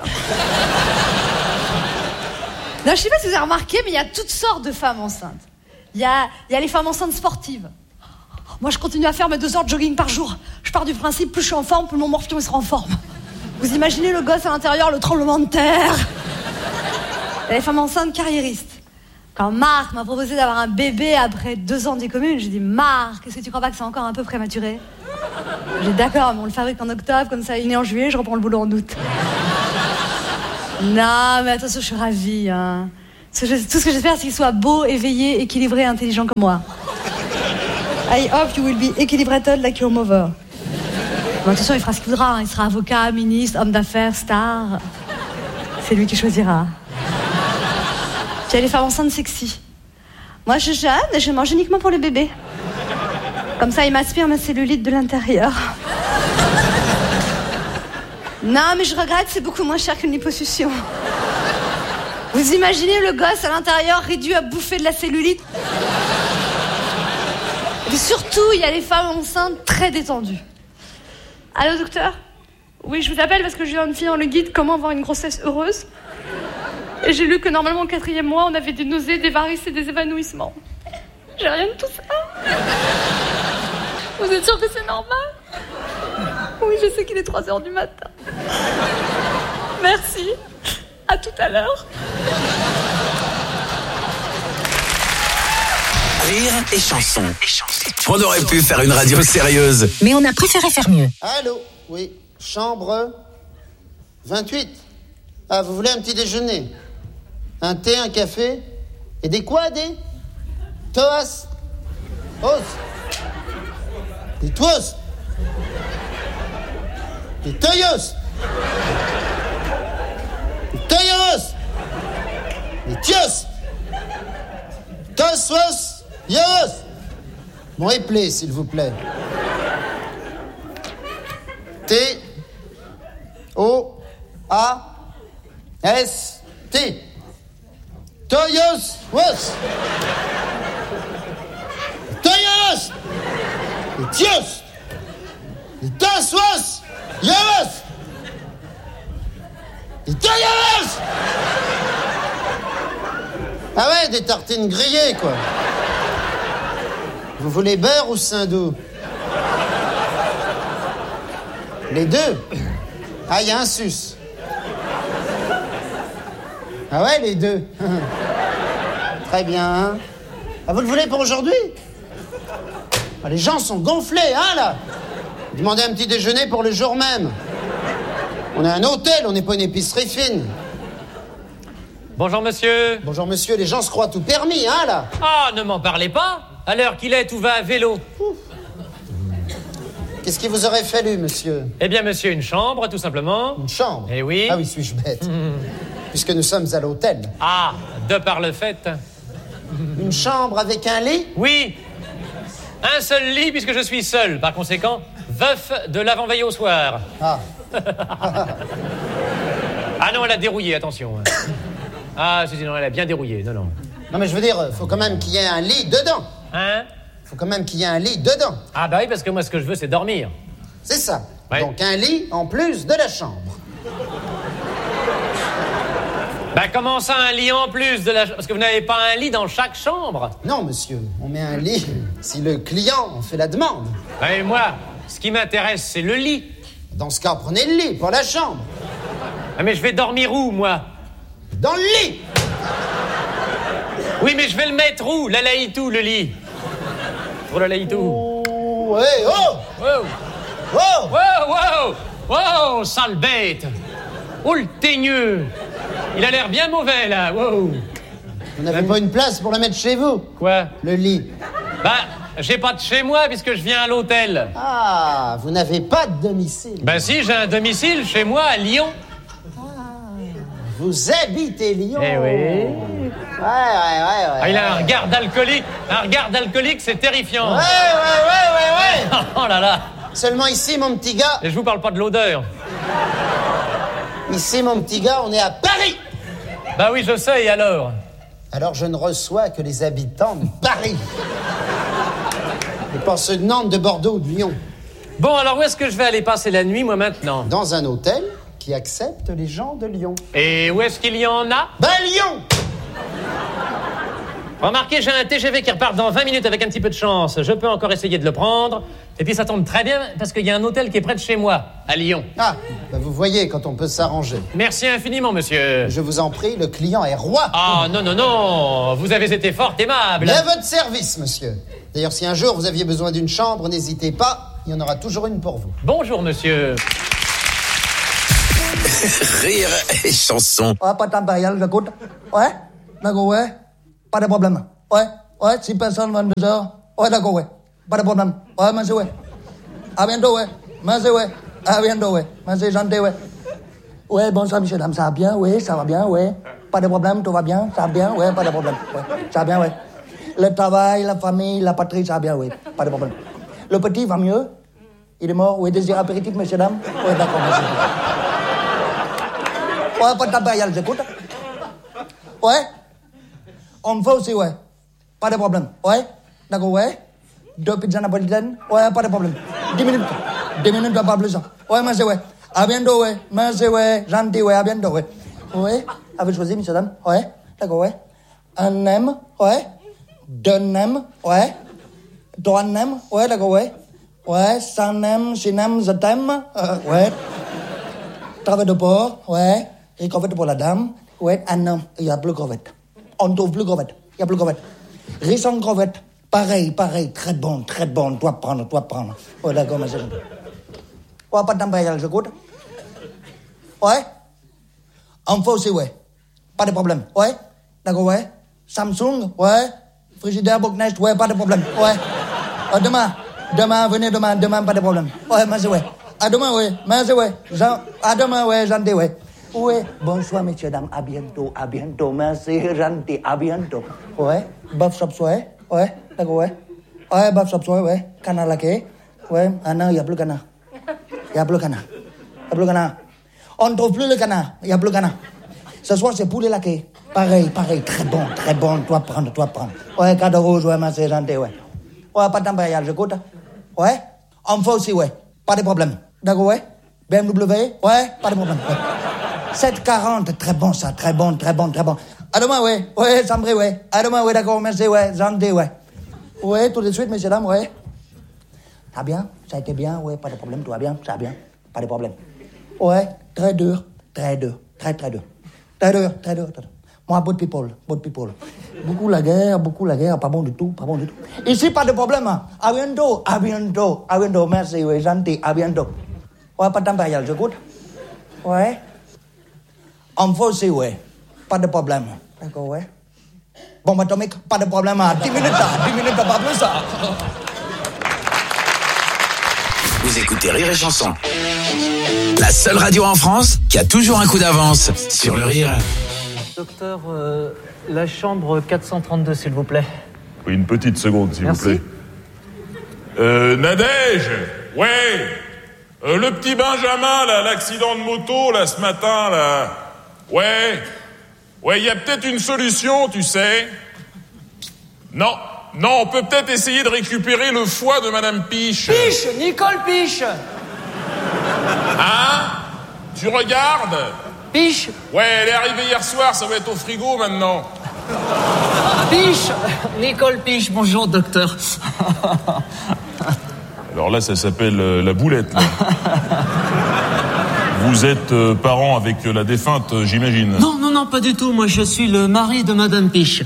Non, je sais pas si vous avez remarqué, mais il y a toutes sortes de femmes enceintes. Il y a, il y a les femmes enceintes sportives. Moi, je continue à faire mes deux heures de jogging par jour. Je pars du principe, plus je suis en forme, plus mon morpion il sera en forme. Vous imaginez le gosse à l'intérieur, le tremblement de terre. Et les femmes enceintes carriéristes. Quand Marc m'a proposé d'avoir un bébé après deux ans des communes, j'ai dit « Marc, est-ce que tu crois pas que c'est encore un peu prématuré ?» J'ai dit « D'accord, mais on le fabrique en octobre, comme ça il est né en juillet, je reprends le boulot en août. » Non, mais attention, je suis ravie. Hein. Tout ce que j'espère, c'est qu'il soit beau, éveillé, équilibré, intelligent comme moi. I hope you will be equilibrated like your mother. Bon, attention, il fera ce qu'il voudra. Hein. Il sera avocat, ministre, homme d'affaires, star. C'est lui qui choisira. Puis il y a les femmes enceintes sexy. Moi, je jeûne et je mange uniquement pour le bébé. Comme ça, il m'aspire ma cellulite de l'intérieur. Non, mais je regrette, c'est beaucoup moins cher qu'une liposuction. Vous imaginez le gosse à l'intérieur réduit à bouffer de la cellulite? Et surtout, il y a les femmes enceintes très détendues. Allô, docteur? Oui, je vous appelle parce que je viens de finir le guide « Comment avoir une grossesse heureuse ». Et j'ai lu que normalement au quatrième mois, on avait des nausées, des varices et des évanouissements. J'ai rien de tout ça. Vous êtes sûr que c'est normal? Oui, je sais qu'il est trois heures du matin. Merci. À tout à l'heure. Rire et chanson. On aurait pu faire une radio sérieuse. Mais on a préféré faire mieux. Allô? Oui. Chambre vingt-huit. Ah, vous voulez un petit déjeuner? Un thé, un café? Et des quoi, des? Toas? Os? Des toos? Des toyos? Des toyos? Des tios? Tosos? Yos? Bon, éplé, s'il vous plaît. T O A S T. Toyos was. Toyos. Et tios. Et taswas. Yos. Et toyos. Ah ouais, des tartines grillées, quoi. Vous voulez beurre ou Saint-Doux? Les deux? Ah, il y a un sus. Ah ouais, les deux. Très bien. Ah, vous le voulez pour aujourd'hui? Ah, les gens sont gonflés, hein, là? Demandez un petit déjeuner pour le jour même. On est un hôtel, on n'est pas une épicerie fine. Bonjour, monsieur. Bonjour, monsieur. Les gens se croient tout permis, hein, là? Ah, ne m'en parlez pas. À l'heure qu'il est, tout va à vélo. Ouf. Qu'est-ce qu'il vous aurait fallu, monsieur? Eh bien, monsieur, une chambre, tout simplement. Une chambre? Eh oui. Ah oui, suis-je bête. Mmh. Puisque nous sommes à l'hôtel. Ah, de par le fait. Une chambre avec un lit? Oui. Un seul lit, puisque je suis seul. Par conséquent, veuf de l'avant-veille au soir. Ah. Ah non, elle a dérouillé, attention. Ah, si, non, elle a bien dérouillé, non, non. Non, mais je veux dire, faut quand même qu'il y ait un lit dedans. Hein? Faut quand même qu'il y ait un lit dedans. Ah bah oui, parce que moi, ce que je veux, c'est dormir. C'est ça. Ouais. Donc un lit en plus de la chambre. Bah comment ça, un lit en plus de la... Parce que vous n'avez pas un lit dans chaque chambre? Non, monsieur. On met un lit si le client en fait la demande. Bah, et moi, ce qui m'intéresse, c'est le lit. Dans ce cas, prenez le lit, pas la chambre. Ah, mais je vais dormir où, moi? Dans le lit! Oui, mais je vais le mettre où? La laïtou, le lit. Pour la laïtou. Oh, hey, oh! Wow! Oh! Wow, wow! Wow, sale bête! Oh, le teigneux! Il a l'air bien mauvais, là, wow! Vous n'avez pas une place pour le mettre chez vous? Quoi? Le lit. Bah, j'ai pas de chez moi, puisque je viens à l'hôtel. Ah, vous n'avez pas de domicile? Bah si, j'ai un domicile chez moi, à Lyon. Ah, vous habitez Lyon? Eh oui. Ouais, ouais, ouais, ouais. Ah, il a un regard d'alcoolique. Un regard d'alcoolique, c'est terrifiant. Ouais, ouais, ouais, ouais, ouais. Oh là là. Seulement ici, mon petit gars... Et je vous parle pas de l'odeur. Ici, mon petit gars, on est à Paris. Bah oui, je sais, et alors? Alors je ne reçois que les habitants de Paris. Et pas ceux de Nantes, de Bordeaux, de Lyon. Bon, alors où est-ce que je vais aller passer la nuit, moi, maintenant? Dans un hôtel qui accepte les gens de Lyon. Et où est-ce qu'il y en a? Ben, Lyon! Remarquez, j'ai un T G V qui repart dans vingt minutes avec un petit peu de chance. Je peux encore essayer de le prendre. Et puis ça tombe très bien parce qu'il y a un hôtel qui est près de chez moi, à Lyon. Ah, bah vous voyez quand on peut s'arranger. Merci infiniment, monsieur. Je vous en prie, le client est roi. Ah, non, non, non. Vous avez été fort aimable. Mais à votre service, monsieur. D'ailleurs, si un jour vous aviez besoin d'une chambre, n'hésitez pas. Il y en aura toujours une pour vous. Bonjour, monsieur. Rire et chanson. Ouais, pas impérial, j'écoute. Ouais, d'accord, ouais. Pas de problème. Ouais, ouais, si personne vingt-deux heures. Ouais, d'accord, ouais. Pas de problème. Ouais, merci, ouais. À bientôt, ouais. Merci, ouais. À bientôt, ouais. Merci, gentil, ouais. Ouais, bonsoir, monsieur, dame, ça va bien, ouais, ça va bien, ouais. Pas de problème, tout va bien, ça va bien, ouais, pas de problème. Ouais, ça va bien, ouais. Le travail, la famille, la patrie, ça va bien, ouais. Pas de problème. Le petit va mieux. Il est mort, ouais, désir apéritif, monsieur, dame. Ouais, d'accord, merci. Ouais, pas d'impérial, j'écoute. Ouais. On me fait aussi, ouais. Pas de problème. Ouais. D'accord, ouais. Deux pizzas napolitaines. Ouais, pas de problème. Dix minutes. Dix minutes, pas plus. Ouais, merci, ouais. À bientôt, ouais. Merci, ouais. Gentil, ouais. À bientôt, ouais. Ouais. Avez-vous choisi, monsieur, dame? Ouais. D'accord, ouais. Un nem. Ouais. Deux nem. Ouais. Trois nem. Ouais, d'accord, ouais. Ouais. Cinq nem. Six nem. Je t'aime. Euh, ouais. Travail de porc. Ouais. Et crevette pour la dame. Ouais. Un homme. Il n'y a plus de crevette. On ne trouve plus de crevette. Il n'y a plus de crevette. Riche en crevette. Pareil, pareil. Très bon, très bon. Toi prendre, toi prendre. Ouais, d'accord, monsieur. Ouais, pas d'impérial, j'écoute. Ouais. En faux aussi, ouais. Pas de problème. Ouais. D'accord, ouais. Samsung, ouais. Frigidaire, Bocnest, ouais, pas de problème. Ouais. Euh, demain. Demain, venez demain. Demain, pas de problème. Ouais, merci, ouais. À demain, ouais. Merci, ouais. Jean... À demain, ouais, gentil, ouais. Ouais, bonsoir, messieurs, dames, à bientôt, à bientôt, merci, gentil, à bientôt. Ouais, baf shop ouais, ouais, d'accord, ouais. Ouais, baf shop ouais, canard laqué. Ouais, ah non, il n'y a plus de canard. Il n'y a plus de canard. Il n'y a plus de canard. On ne trouve plus le canard, il n'y a plus de canard. Ce soir, c'est poulet laqué. Pareil, pareil, très bon, très bon, toi prendre, toi prendre. Ouais, cadeau rouge, ouais, merci, gentil, ouais. Ouais, pas d'impérial, j'écoute. Ouais, on fait aussi, ouais, pas de problème. D'accord, ouais. B M W, ouais, pas de problème, ouais. sept quarante, très bon ça, très bon, très bon, très bon. À demain, ouais, ouais, Sambré, ouais. À demain, ouais, d'accord, merci, ouais, gentil, ouais. Ouais, tout de suite, messieurs, dames, ouais. Ça va bien, ça a été bien, ouais, pas de problème, tout va bien, ça va bien, pas de problème. Ouais, très dur, très dur, très, très dur. Très dur, très dur, très dur. Moi, bout de people, bout de people. Beaucoup la guerre, beaucoup la guerre, pas bon du tout, pas bon du tout. Ici, pas de problème, hein. À bientôt, à bientôt, à bientôt, merci, ouais, gentil, à bientôt. Ouais, pas d'impérial, j'écoute. Ouais. En faux aussi, ouais. Pas de problème. D'accord, ouais. Bombe atomique, pas de problème. dix minutes, dix minutes, pas plus, ça. Vous écoutez Rire et Chanson. La seule radio en France qui a toujours un coup d'avance sur le rire. Docteur, euh, la chambre quatre cent trente-deux, s'il vous plaît. Oui, une petite seconde, s'il Merci. vous plaît. Euh, Nadège, ouais. Euh, le petit Benjamin, là, l'accident de moto, là, ce matin, là. Ouais. Ouais, il y a peut-être une solution, tu sais. Non. Non, on peut peut-être essayer de récupérer le foie de Madame Piche. Piche, Nicole Piche. Hein? Tu regardes? Piche. Ouais, elle est arrivée hier soir, ça va être au frigo maintenant. Piche, Nicole Piche, bonjour docteur. Alors là, ça s'appelle euh, la boulette, là. Vous êtes euh, parent avec euh, la défunte, euh, j'imagine. Non, non, non, pas du tout. Moi, je suis le mari de Madame Piche.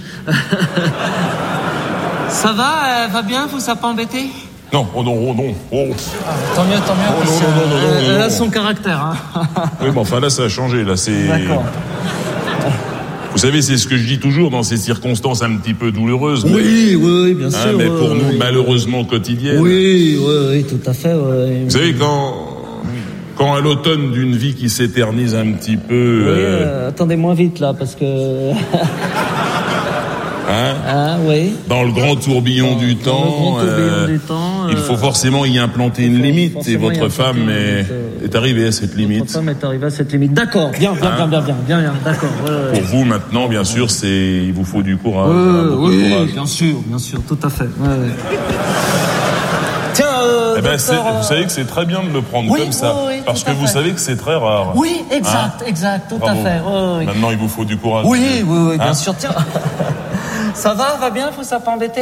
Ça va, elle va bien, vous ça pas embêté? Non, oh non, oh non, oh. Ah, tant mieux, tant mieux. Oh, parce non, non, non, non, elle, non, elle non. a son caractère. Hein. Oui, mais enfin là, ça a changé, là, c'est... D'accord. Vous savez, c'est ce que je dis toujours dans ces circonstances un petit peu douloureuses. Oui, mais... oui, oui, bien hein, sûr. mais oui, pour nous, oui. malheureusement, quotidiennes. Oui, oui, oui, tout à fait. Oui. Vous savez, quand... Quand à l'automne d'une vie qui s'éternise un petit peu... Oui, euh... euh, attendez moins vite, là, parce que... Hein? Ah, oui. Dans le grand tourbillon du Dans temps, le grand tourbillon euh, du temps, il euh, faut forcément y implanter une limite. Et forcément y votre implanter femme une est, limite, euh, est arrivée à cette limite. Votre femme est arrivée à cette limite. D'accord, bien, bien, Hein? bien, bien, bien, bien, bien, d'accord. Ouais, ouais. Pour vous, maintenant, bien sûr, c'est il vous faut du courage. Ouais, hein, beaucoup de oui, courage. bien sûr, bien sûr, tout à fait. Ouais, ouais. Tiens, euh, Eh ben, docteur, c'est- euh, vous savez que c'est très bien de le prendre oui, comme ça, oui, oui, parce tout que à vous fait. savez que c'est très rare. Oui, exact, Hein? exact, tout Bravo. à fait. Ouais, ouais. Maintenant, il vous faut du courage. Oui, oui, oui, bien Hein? sûr. Tiens, Ça va, va bien, vous a pas embêté?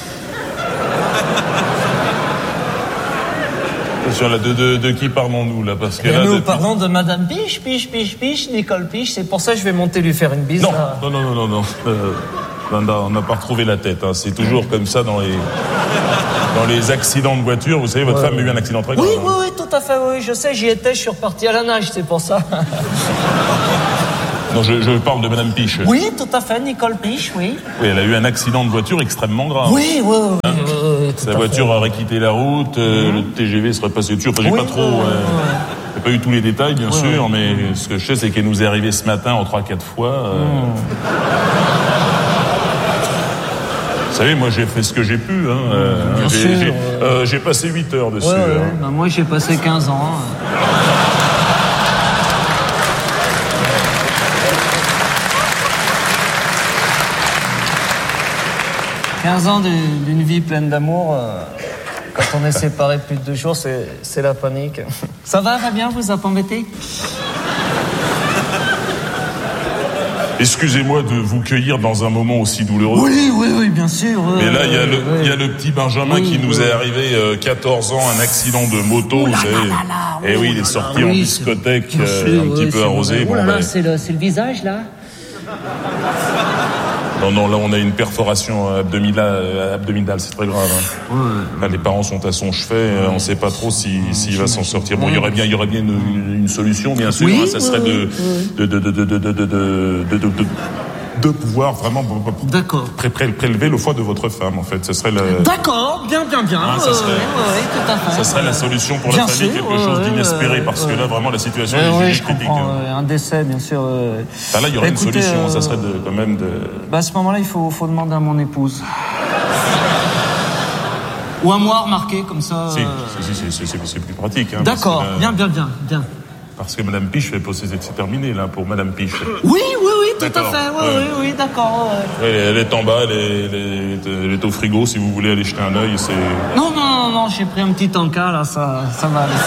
Attention, là, de, de, de qui parlons-nous, là? Parce que là, nous depuis... parlons de Madame Piche, Piche, Piche, Piche, Nicole Piche. C'est pour ça que je vais monter lui faire une bise. Non, là. non, non, non, non, non. Euh, non, non, on n'a pas retrouvé la tête. Hein. C'est toujours comme ça dans les, dans les accidents de voiture. Vous savez, votre Ouais. femme a eu un accident très grave. Oui, hein. oui, oui, tout à fait, oui. Je sais, j'y étais, je suis reparti à la nage, c'est pour ça. Non, je, je parle de Madame Piche. Oui, tout à fait, Nicole Piche, oui. Oui, elle a eu un accident de voiture extrêmement grave. Oui, oui, oui. Hein oui, oui, oui, tout Sa à voiture fait. aurait quitté la route, euh, le T G V serait passé dessus. Enfin, j'ai Oui, pas trop... oui, oui, euh, j'ai pas eu tous les détails, bien Oui, sûr, oui. mais ce que je sais, c'est qu'elle nous est arrivée ce matin en trois quatre fois. euh, Vous savez, moi, j'ai fait ce que j'ai pu. Hein, euh, Bien j'ai, sûr, j'ai, ouais. euh, j'ai passé huit heures dessus. Ouais, ouais, hein. bah, moi, j'ai passé quinze ans. quinze ans d'une d'une vie pleine d'amour. euh, Quand on est séparés plus de deux jours, c'est c'est la panique. Ça va, va bien, vous a pas embêté? Excusez-moi de vous cueillir dans un moment aussi douloureux. Oui, oui, oui, bien sûr. euh, Mais là, il y a le, oui. il y a le petit Benjamin Oui, qui nous oui. est arrivé euh, quatorze ans, un accident de moto, vous savez. Et oui, il est sorti en oui, discothèque, Bien euh, sûr, un petit oui, peu c'est arrosé. vrai. Bon, Oh là là, ben, c'est le, c'est le visage, là. non, non, là, on a une perforation abdominale, abdominale, c'est très grave. Hein. Là, les parents sont à son chevet, euh, on ne sait pas trop si, s'il va s'en sortir. Bon, il y aurait bien, il y aurait bien une, une solution, bien sûr. Oui, hein, ça serait oui, de, de, de, de, de, de, de, de, de, de, de, de pouvoir vraiment D'accord. pré- pré- prélever le foie de votre femme, en fait. Ce serait le... D'accord, bien, bien, bien. Ah, ça ouais, serait- ouais, ouais, tout à fait. Ça serait la solution pour Bien la famille, sûr, quelque chose ouais, d'inespéré, ouais, parce que ouais. là, vraiment, la situation Ouais, est ouais, jugée je critique. comprends. hein. euh, Un décès, bien sûr. euh. Ah, là, il y aurait Écoutez, une solution, euh, ça serait de, quand même de... Bah, à ce moment-là, il faut, faut demander à mon épouse. Ou à moi, remarquez, comme ça. Si, euh, si, si, c'est- c'est c'est plus pratique. Hein, parce D'accord, que là- bien, bien, bien, bien. Parce que Madame Piche, c'est terminé, là, pour Madame Piche. Oui, oui, oui, tout à D'accord, fait. Oui, ouais. oui, oui, d'accord. ouais. Elle est, elle est en bas, elle est, elle, est, elle est au frigo, si vous voulez aller jeter un œil, c'est... Non, non, non, non, j'ai pris un petit encas, là, ça, ça va aller.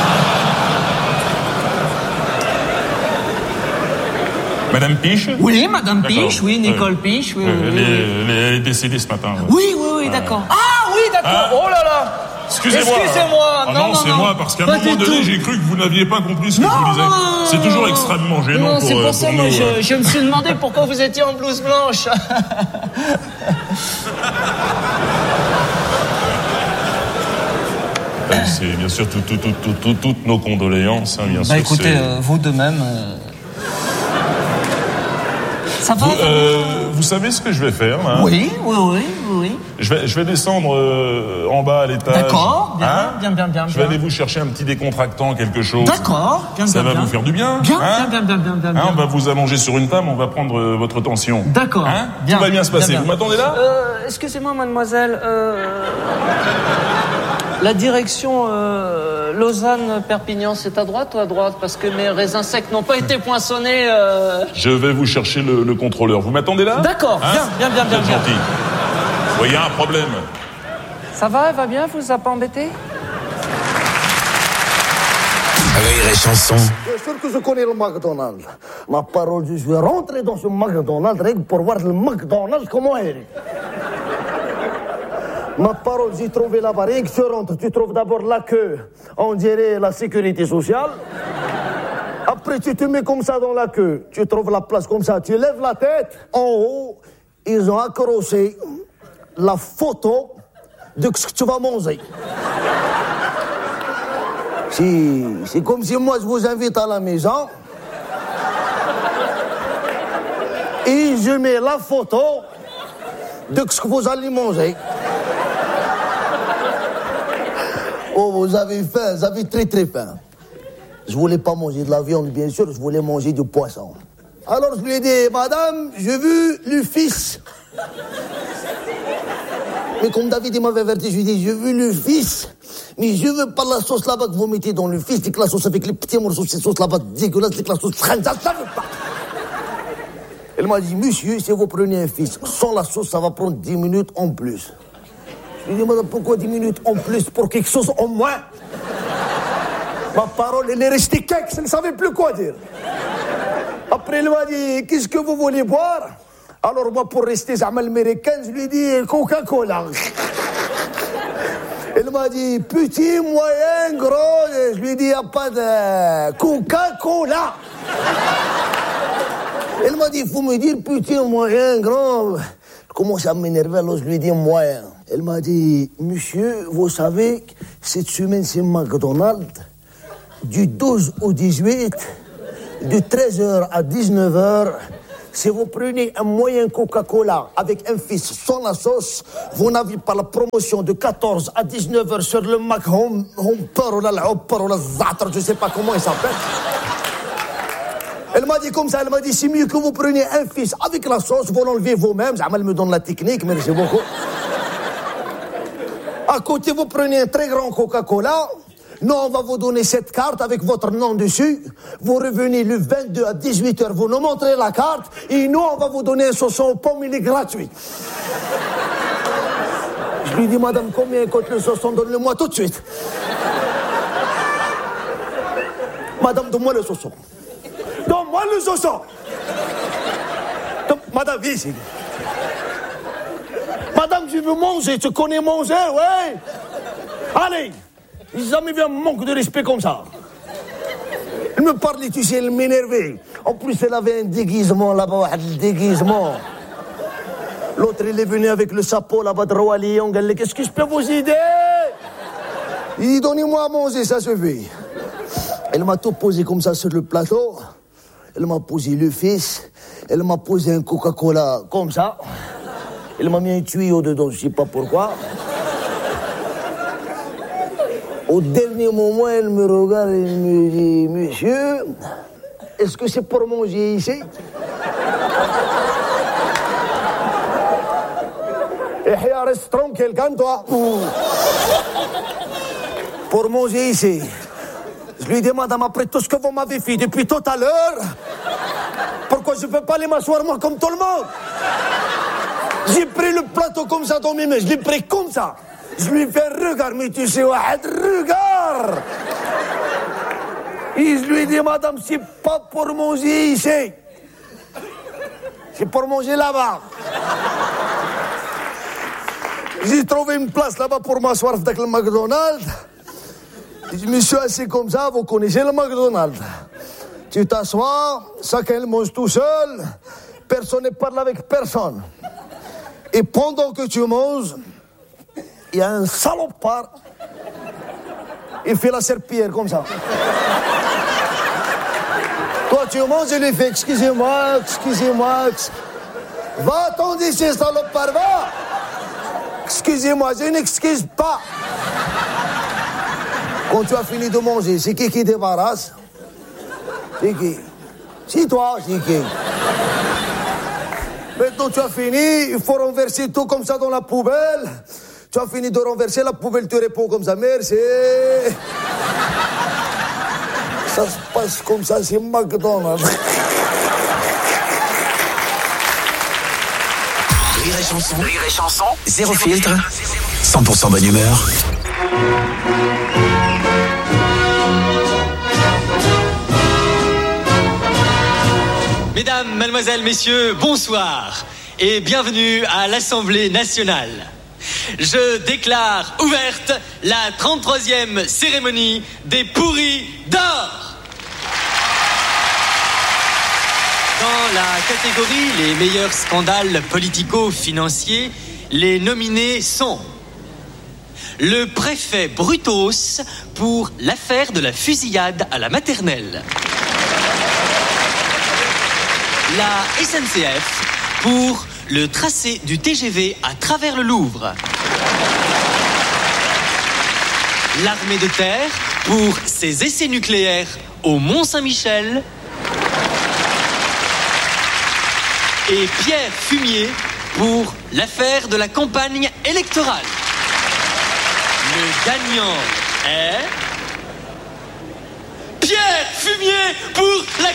Madame Piche? Oui, Madame D'accord. Piche, oui, Nicole Ouais. Piche, oui, Ouais, oui, elle, oui, est, oui. elle est- elle est décédée ce matin. ouais. Oui, oui, oui, d'accord. Ah, oui, d'accord. Ah. Oh là là. Excusez-moi. Excusez-moi. Ah non, non, non, c'est non. moi, parce qu'à un Pas moment du donné, tout. j'ai cru que vous n'aviez pas compris ce que Non, je vous disais. non, non, C'est non, toujours non. extrêmement gênant Non, pour, c'est euh, pour ça, pour moi, nous. je, euh. je me suis demandé pourquoi vous étiez en blouse blanche. Euh, C'est bien sûr tout, tout, tout, tout, tout- toutes nos condoléances, hein, bien Bah sûr. écoutez, c'est- euh, vous de même. euh, Ça va Vous, euh, vous savez ce que je vais faire, là? Oui, oui, oui, oui. Je vais, je vais descendre euh, en bas à l'étage. D'accord, bien, Hein bien, bien, bien. Je vais aller vous chercher un petit décontractant, quelque chose. D'accord, bien, Ça bien, va bien. vous faire du bien. Bien, hein bien, bien, bien, bien, bien. Hein, on va vous allonger sur une table, on va prendre euh, votre tension. D'accord, Hein bien. Tout va bien se passer. bien, Vous bien. m'attendez là euh, Excusez-moi, mademoiselle. euh, La direction euh, Lausanne-Perpignan, c'est à droite ou à droite? Parce que mes raisins secs n'ont pas été poinçonnés. euh. Je vais vous chercher le, le contrôleur. Vous m'attendez là D'accord, Hein bien, bien, bien, bien, Vous êtes bien. gentil. Vous voyez un problème. Ça va, elle va bien, vous a pas embêté? Rire et chanson. Bien sûr que je connais le McDonald's. Ma parole, je vais rentrer dans ce McDonald's rien que pour voir le McDonald's comment il est. Ma parole, j'ai trouvé là-bas, rien que tu rentres, tu trouves d'abord la queue, on dirait la sécurité sociale. Après, tu te mets comme ça dans la queue, tu trouves la place comme ça, tu lèves la tête, en haut, ils ont accroché la photo de ce que tu vas manger. C'est, c'est comme si moi je vous invite à la maison et je mets la photo de ce que vous allez manger. Oh, vous avez faim, vous avez très très faim. Je voulais pas manger de la viande, bien sûr, je voulais manger du poisson. Alors je lui ai dit, madame, j'ai vu le fils. Mais comme David il m'avait averti, je lui ai dit, j'ai vu le fils, mais je veux pas la sauce là-bas que vous mettez dans le fils, c'est que la sauce avec les petits morceaux, cette sauce là-bas dégueulasse, c'est que la sauce khanza, ça veut pas. Elle m'a dit, monsieur, si vous prenez un fils sans la sauce, ça va prendre dix minutes en plus. Je lui ai dit, madame, pourquoi dix minutes en plus pour quelque chose en moins? Ma parole, elle est restée quelque, elle ne savait plus quoi dire. Après, elle m'a dit, qu'est-ce que vous voulez boire? Alors moi, pour rester z'ama américain, je lui ai dit Coca-Cola. Elle m'a dit petit, moyen, gros. Je lui ai dit, il n'y a pas de Coca-Cola. Elle m'a dit, il faut me dire petit, moyen, grand. Je commence à m'énerver, alors je lui ai dit moyen. Elle m'a dit, monsieur, vous savez, cette semaine, c'est McDonald's. Du douze au dix-huit, de treize heures à dix-neuf heures, si vous prenez un moyen Coca-Cola avec un fils sans la sauce, vous n'avez pas la promotion de quatorze à dix-neuf heures sur le Mac Home, Homper ou la Hopper ou la Zatra, je ne sais pas comment il s'appelle. Elle m'a dit comme ça, elle m'a dit, c'est mieux que vous preniez un fils avec la sauce, vous l'enlevez vous-même. Elle me donne la technique, merci beaucoup. À côté, vous prenez un très grand Coca-Cola. Nous, on va vous donner cette carte avec votre nom dessus. Vous revenez le vingt-deux à dix-huit heures, vous nous montrez la carte. Et nous, on va vous donner un saucisson aux pommes, il est gratuit. Je lui dis, madame, combien coûte le saucisson? Donne-le-moi tout de suite. Madame, donne-moi le saucisson. Donne-moi le saucisson. Donne... Madame, viens ici. Madame, je veux manger. Tu connais manger, ouais? Allez. J'ai jamais vu un manque de respect comme ça. Elle me parlait, tu sais, elle m'énervait. En plus, elle avait un déguisement là-bas, un déguisement. L'autre, il est venu avec le chapeau là-bas de Roi Lion. Elle dit, qu'est-ce que je peux vous aider? Il dit, donnez-moi à manger, ça suffit. Elle m'a tout posé comme ça sur le plateau. Elle m'a posé le fils. Elle m'a posé un Coca-Cola comme ça. Elle m'a mis un tuyau dedans, je ne sais pas pourquoi. Au dernier moment, elle me regarde et elle me dit, monsieur, est-ce que c'est pour manger ici? Et reste tranquille, calme-toi. Pour manger ici. Je lui dis, madame, après tout ce que vous m'avez fait depuis tout à l'heure, pourquoi je ne peux pas aller m'asseoir moi comme tout le monde? J'ai pris le plateau comme ça dans mes mains, je l'ai pris comme ça. Je lui fais un regard, mais tu sais, regarde. Et je lui dis, madame, c'est pas pour manger ici. C'est pour manger là-bas. J'ai trouvé une place là-bas pour m'asseoir avec le McDonald's. Je me suis assis comme ça, vous connaissez le McDonald's. Tu t'assois, chacun mange tout seul, personne ne parle avec personne. Et pendant que tu manges, il y a un salopard, il fait la serpillière comme ça. Toi, tu manges, il lui fait, excusez-moi, excusez-moi. Va, attendez, ce salopard, va. Excusez-moi, je n'excuse pas. Quand tu as fini de manger, c'est qui qui débarrasse? C'est qui? C'est toi, c'est qui? Maintenant, tu as fini, il faut renverser tout comme ça dans la poubelle. Tu as fini de renverser, la poubelle te répond comme ça, merci. Ça se passe comme ça, c'est McDonald's. Rire et chanson, rire et chanson, zéro filtre, cent pour cent bonne humeur. Mesdames, mademoiselles, messieurs, bonsoir et bienvenue à l'Assemblée nationale. Je déclare ouverte la trente-troisième cérémonie des pourris d'or. Dans la catégorie les meilleurs scandales politico-financiers, les nominés sont le préfet Brutos pour l'affaire de la fusillade à la maternelle, la S N C F pour le tracé du T G V à travers le Louvre, l'armée de terre pour ses essais nucléaires au Mont-Saint-Michel et Pierre Fumier pour l'affaire de la campagne électorale. Le gagnant est Pierre Fumier pour la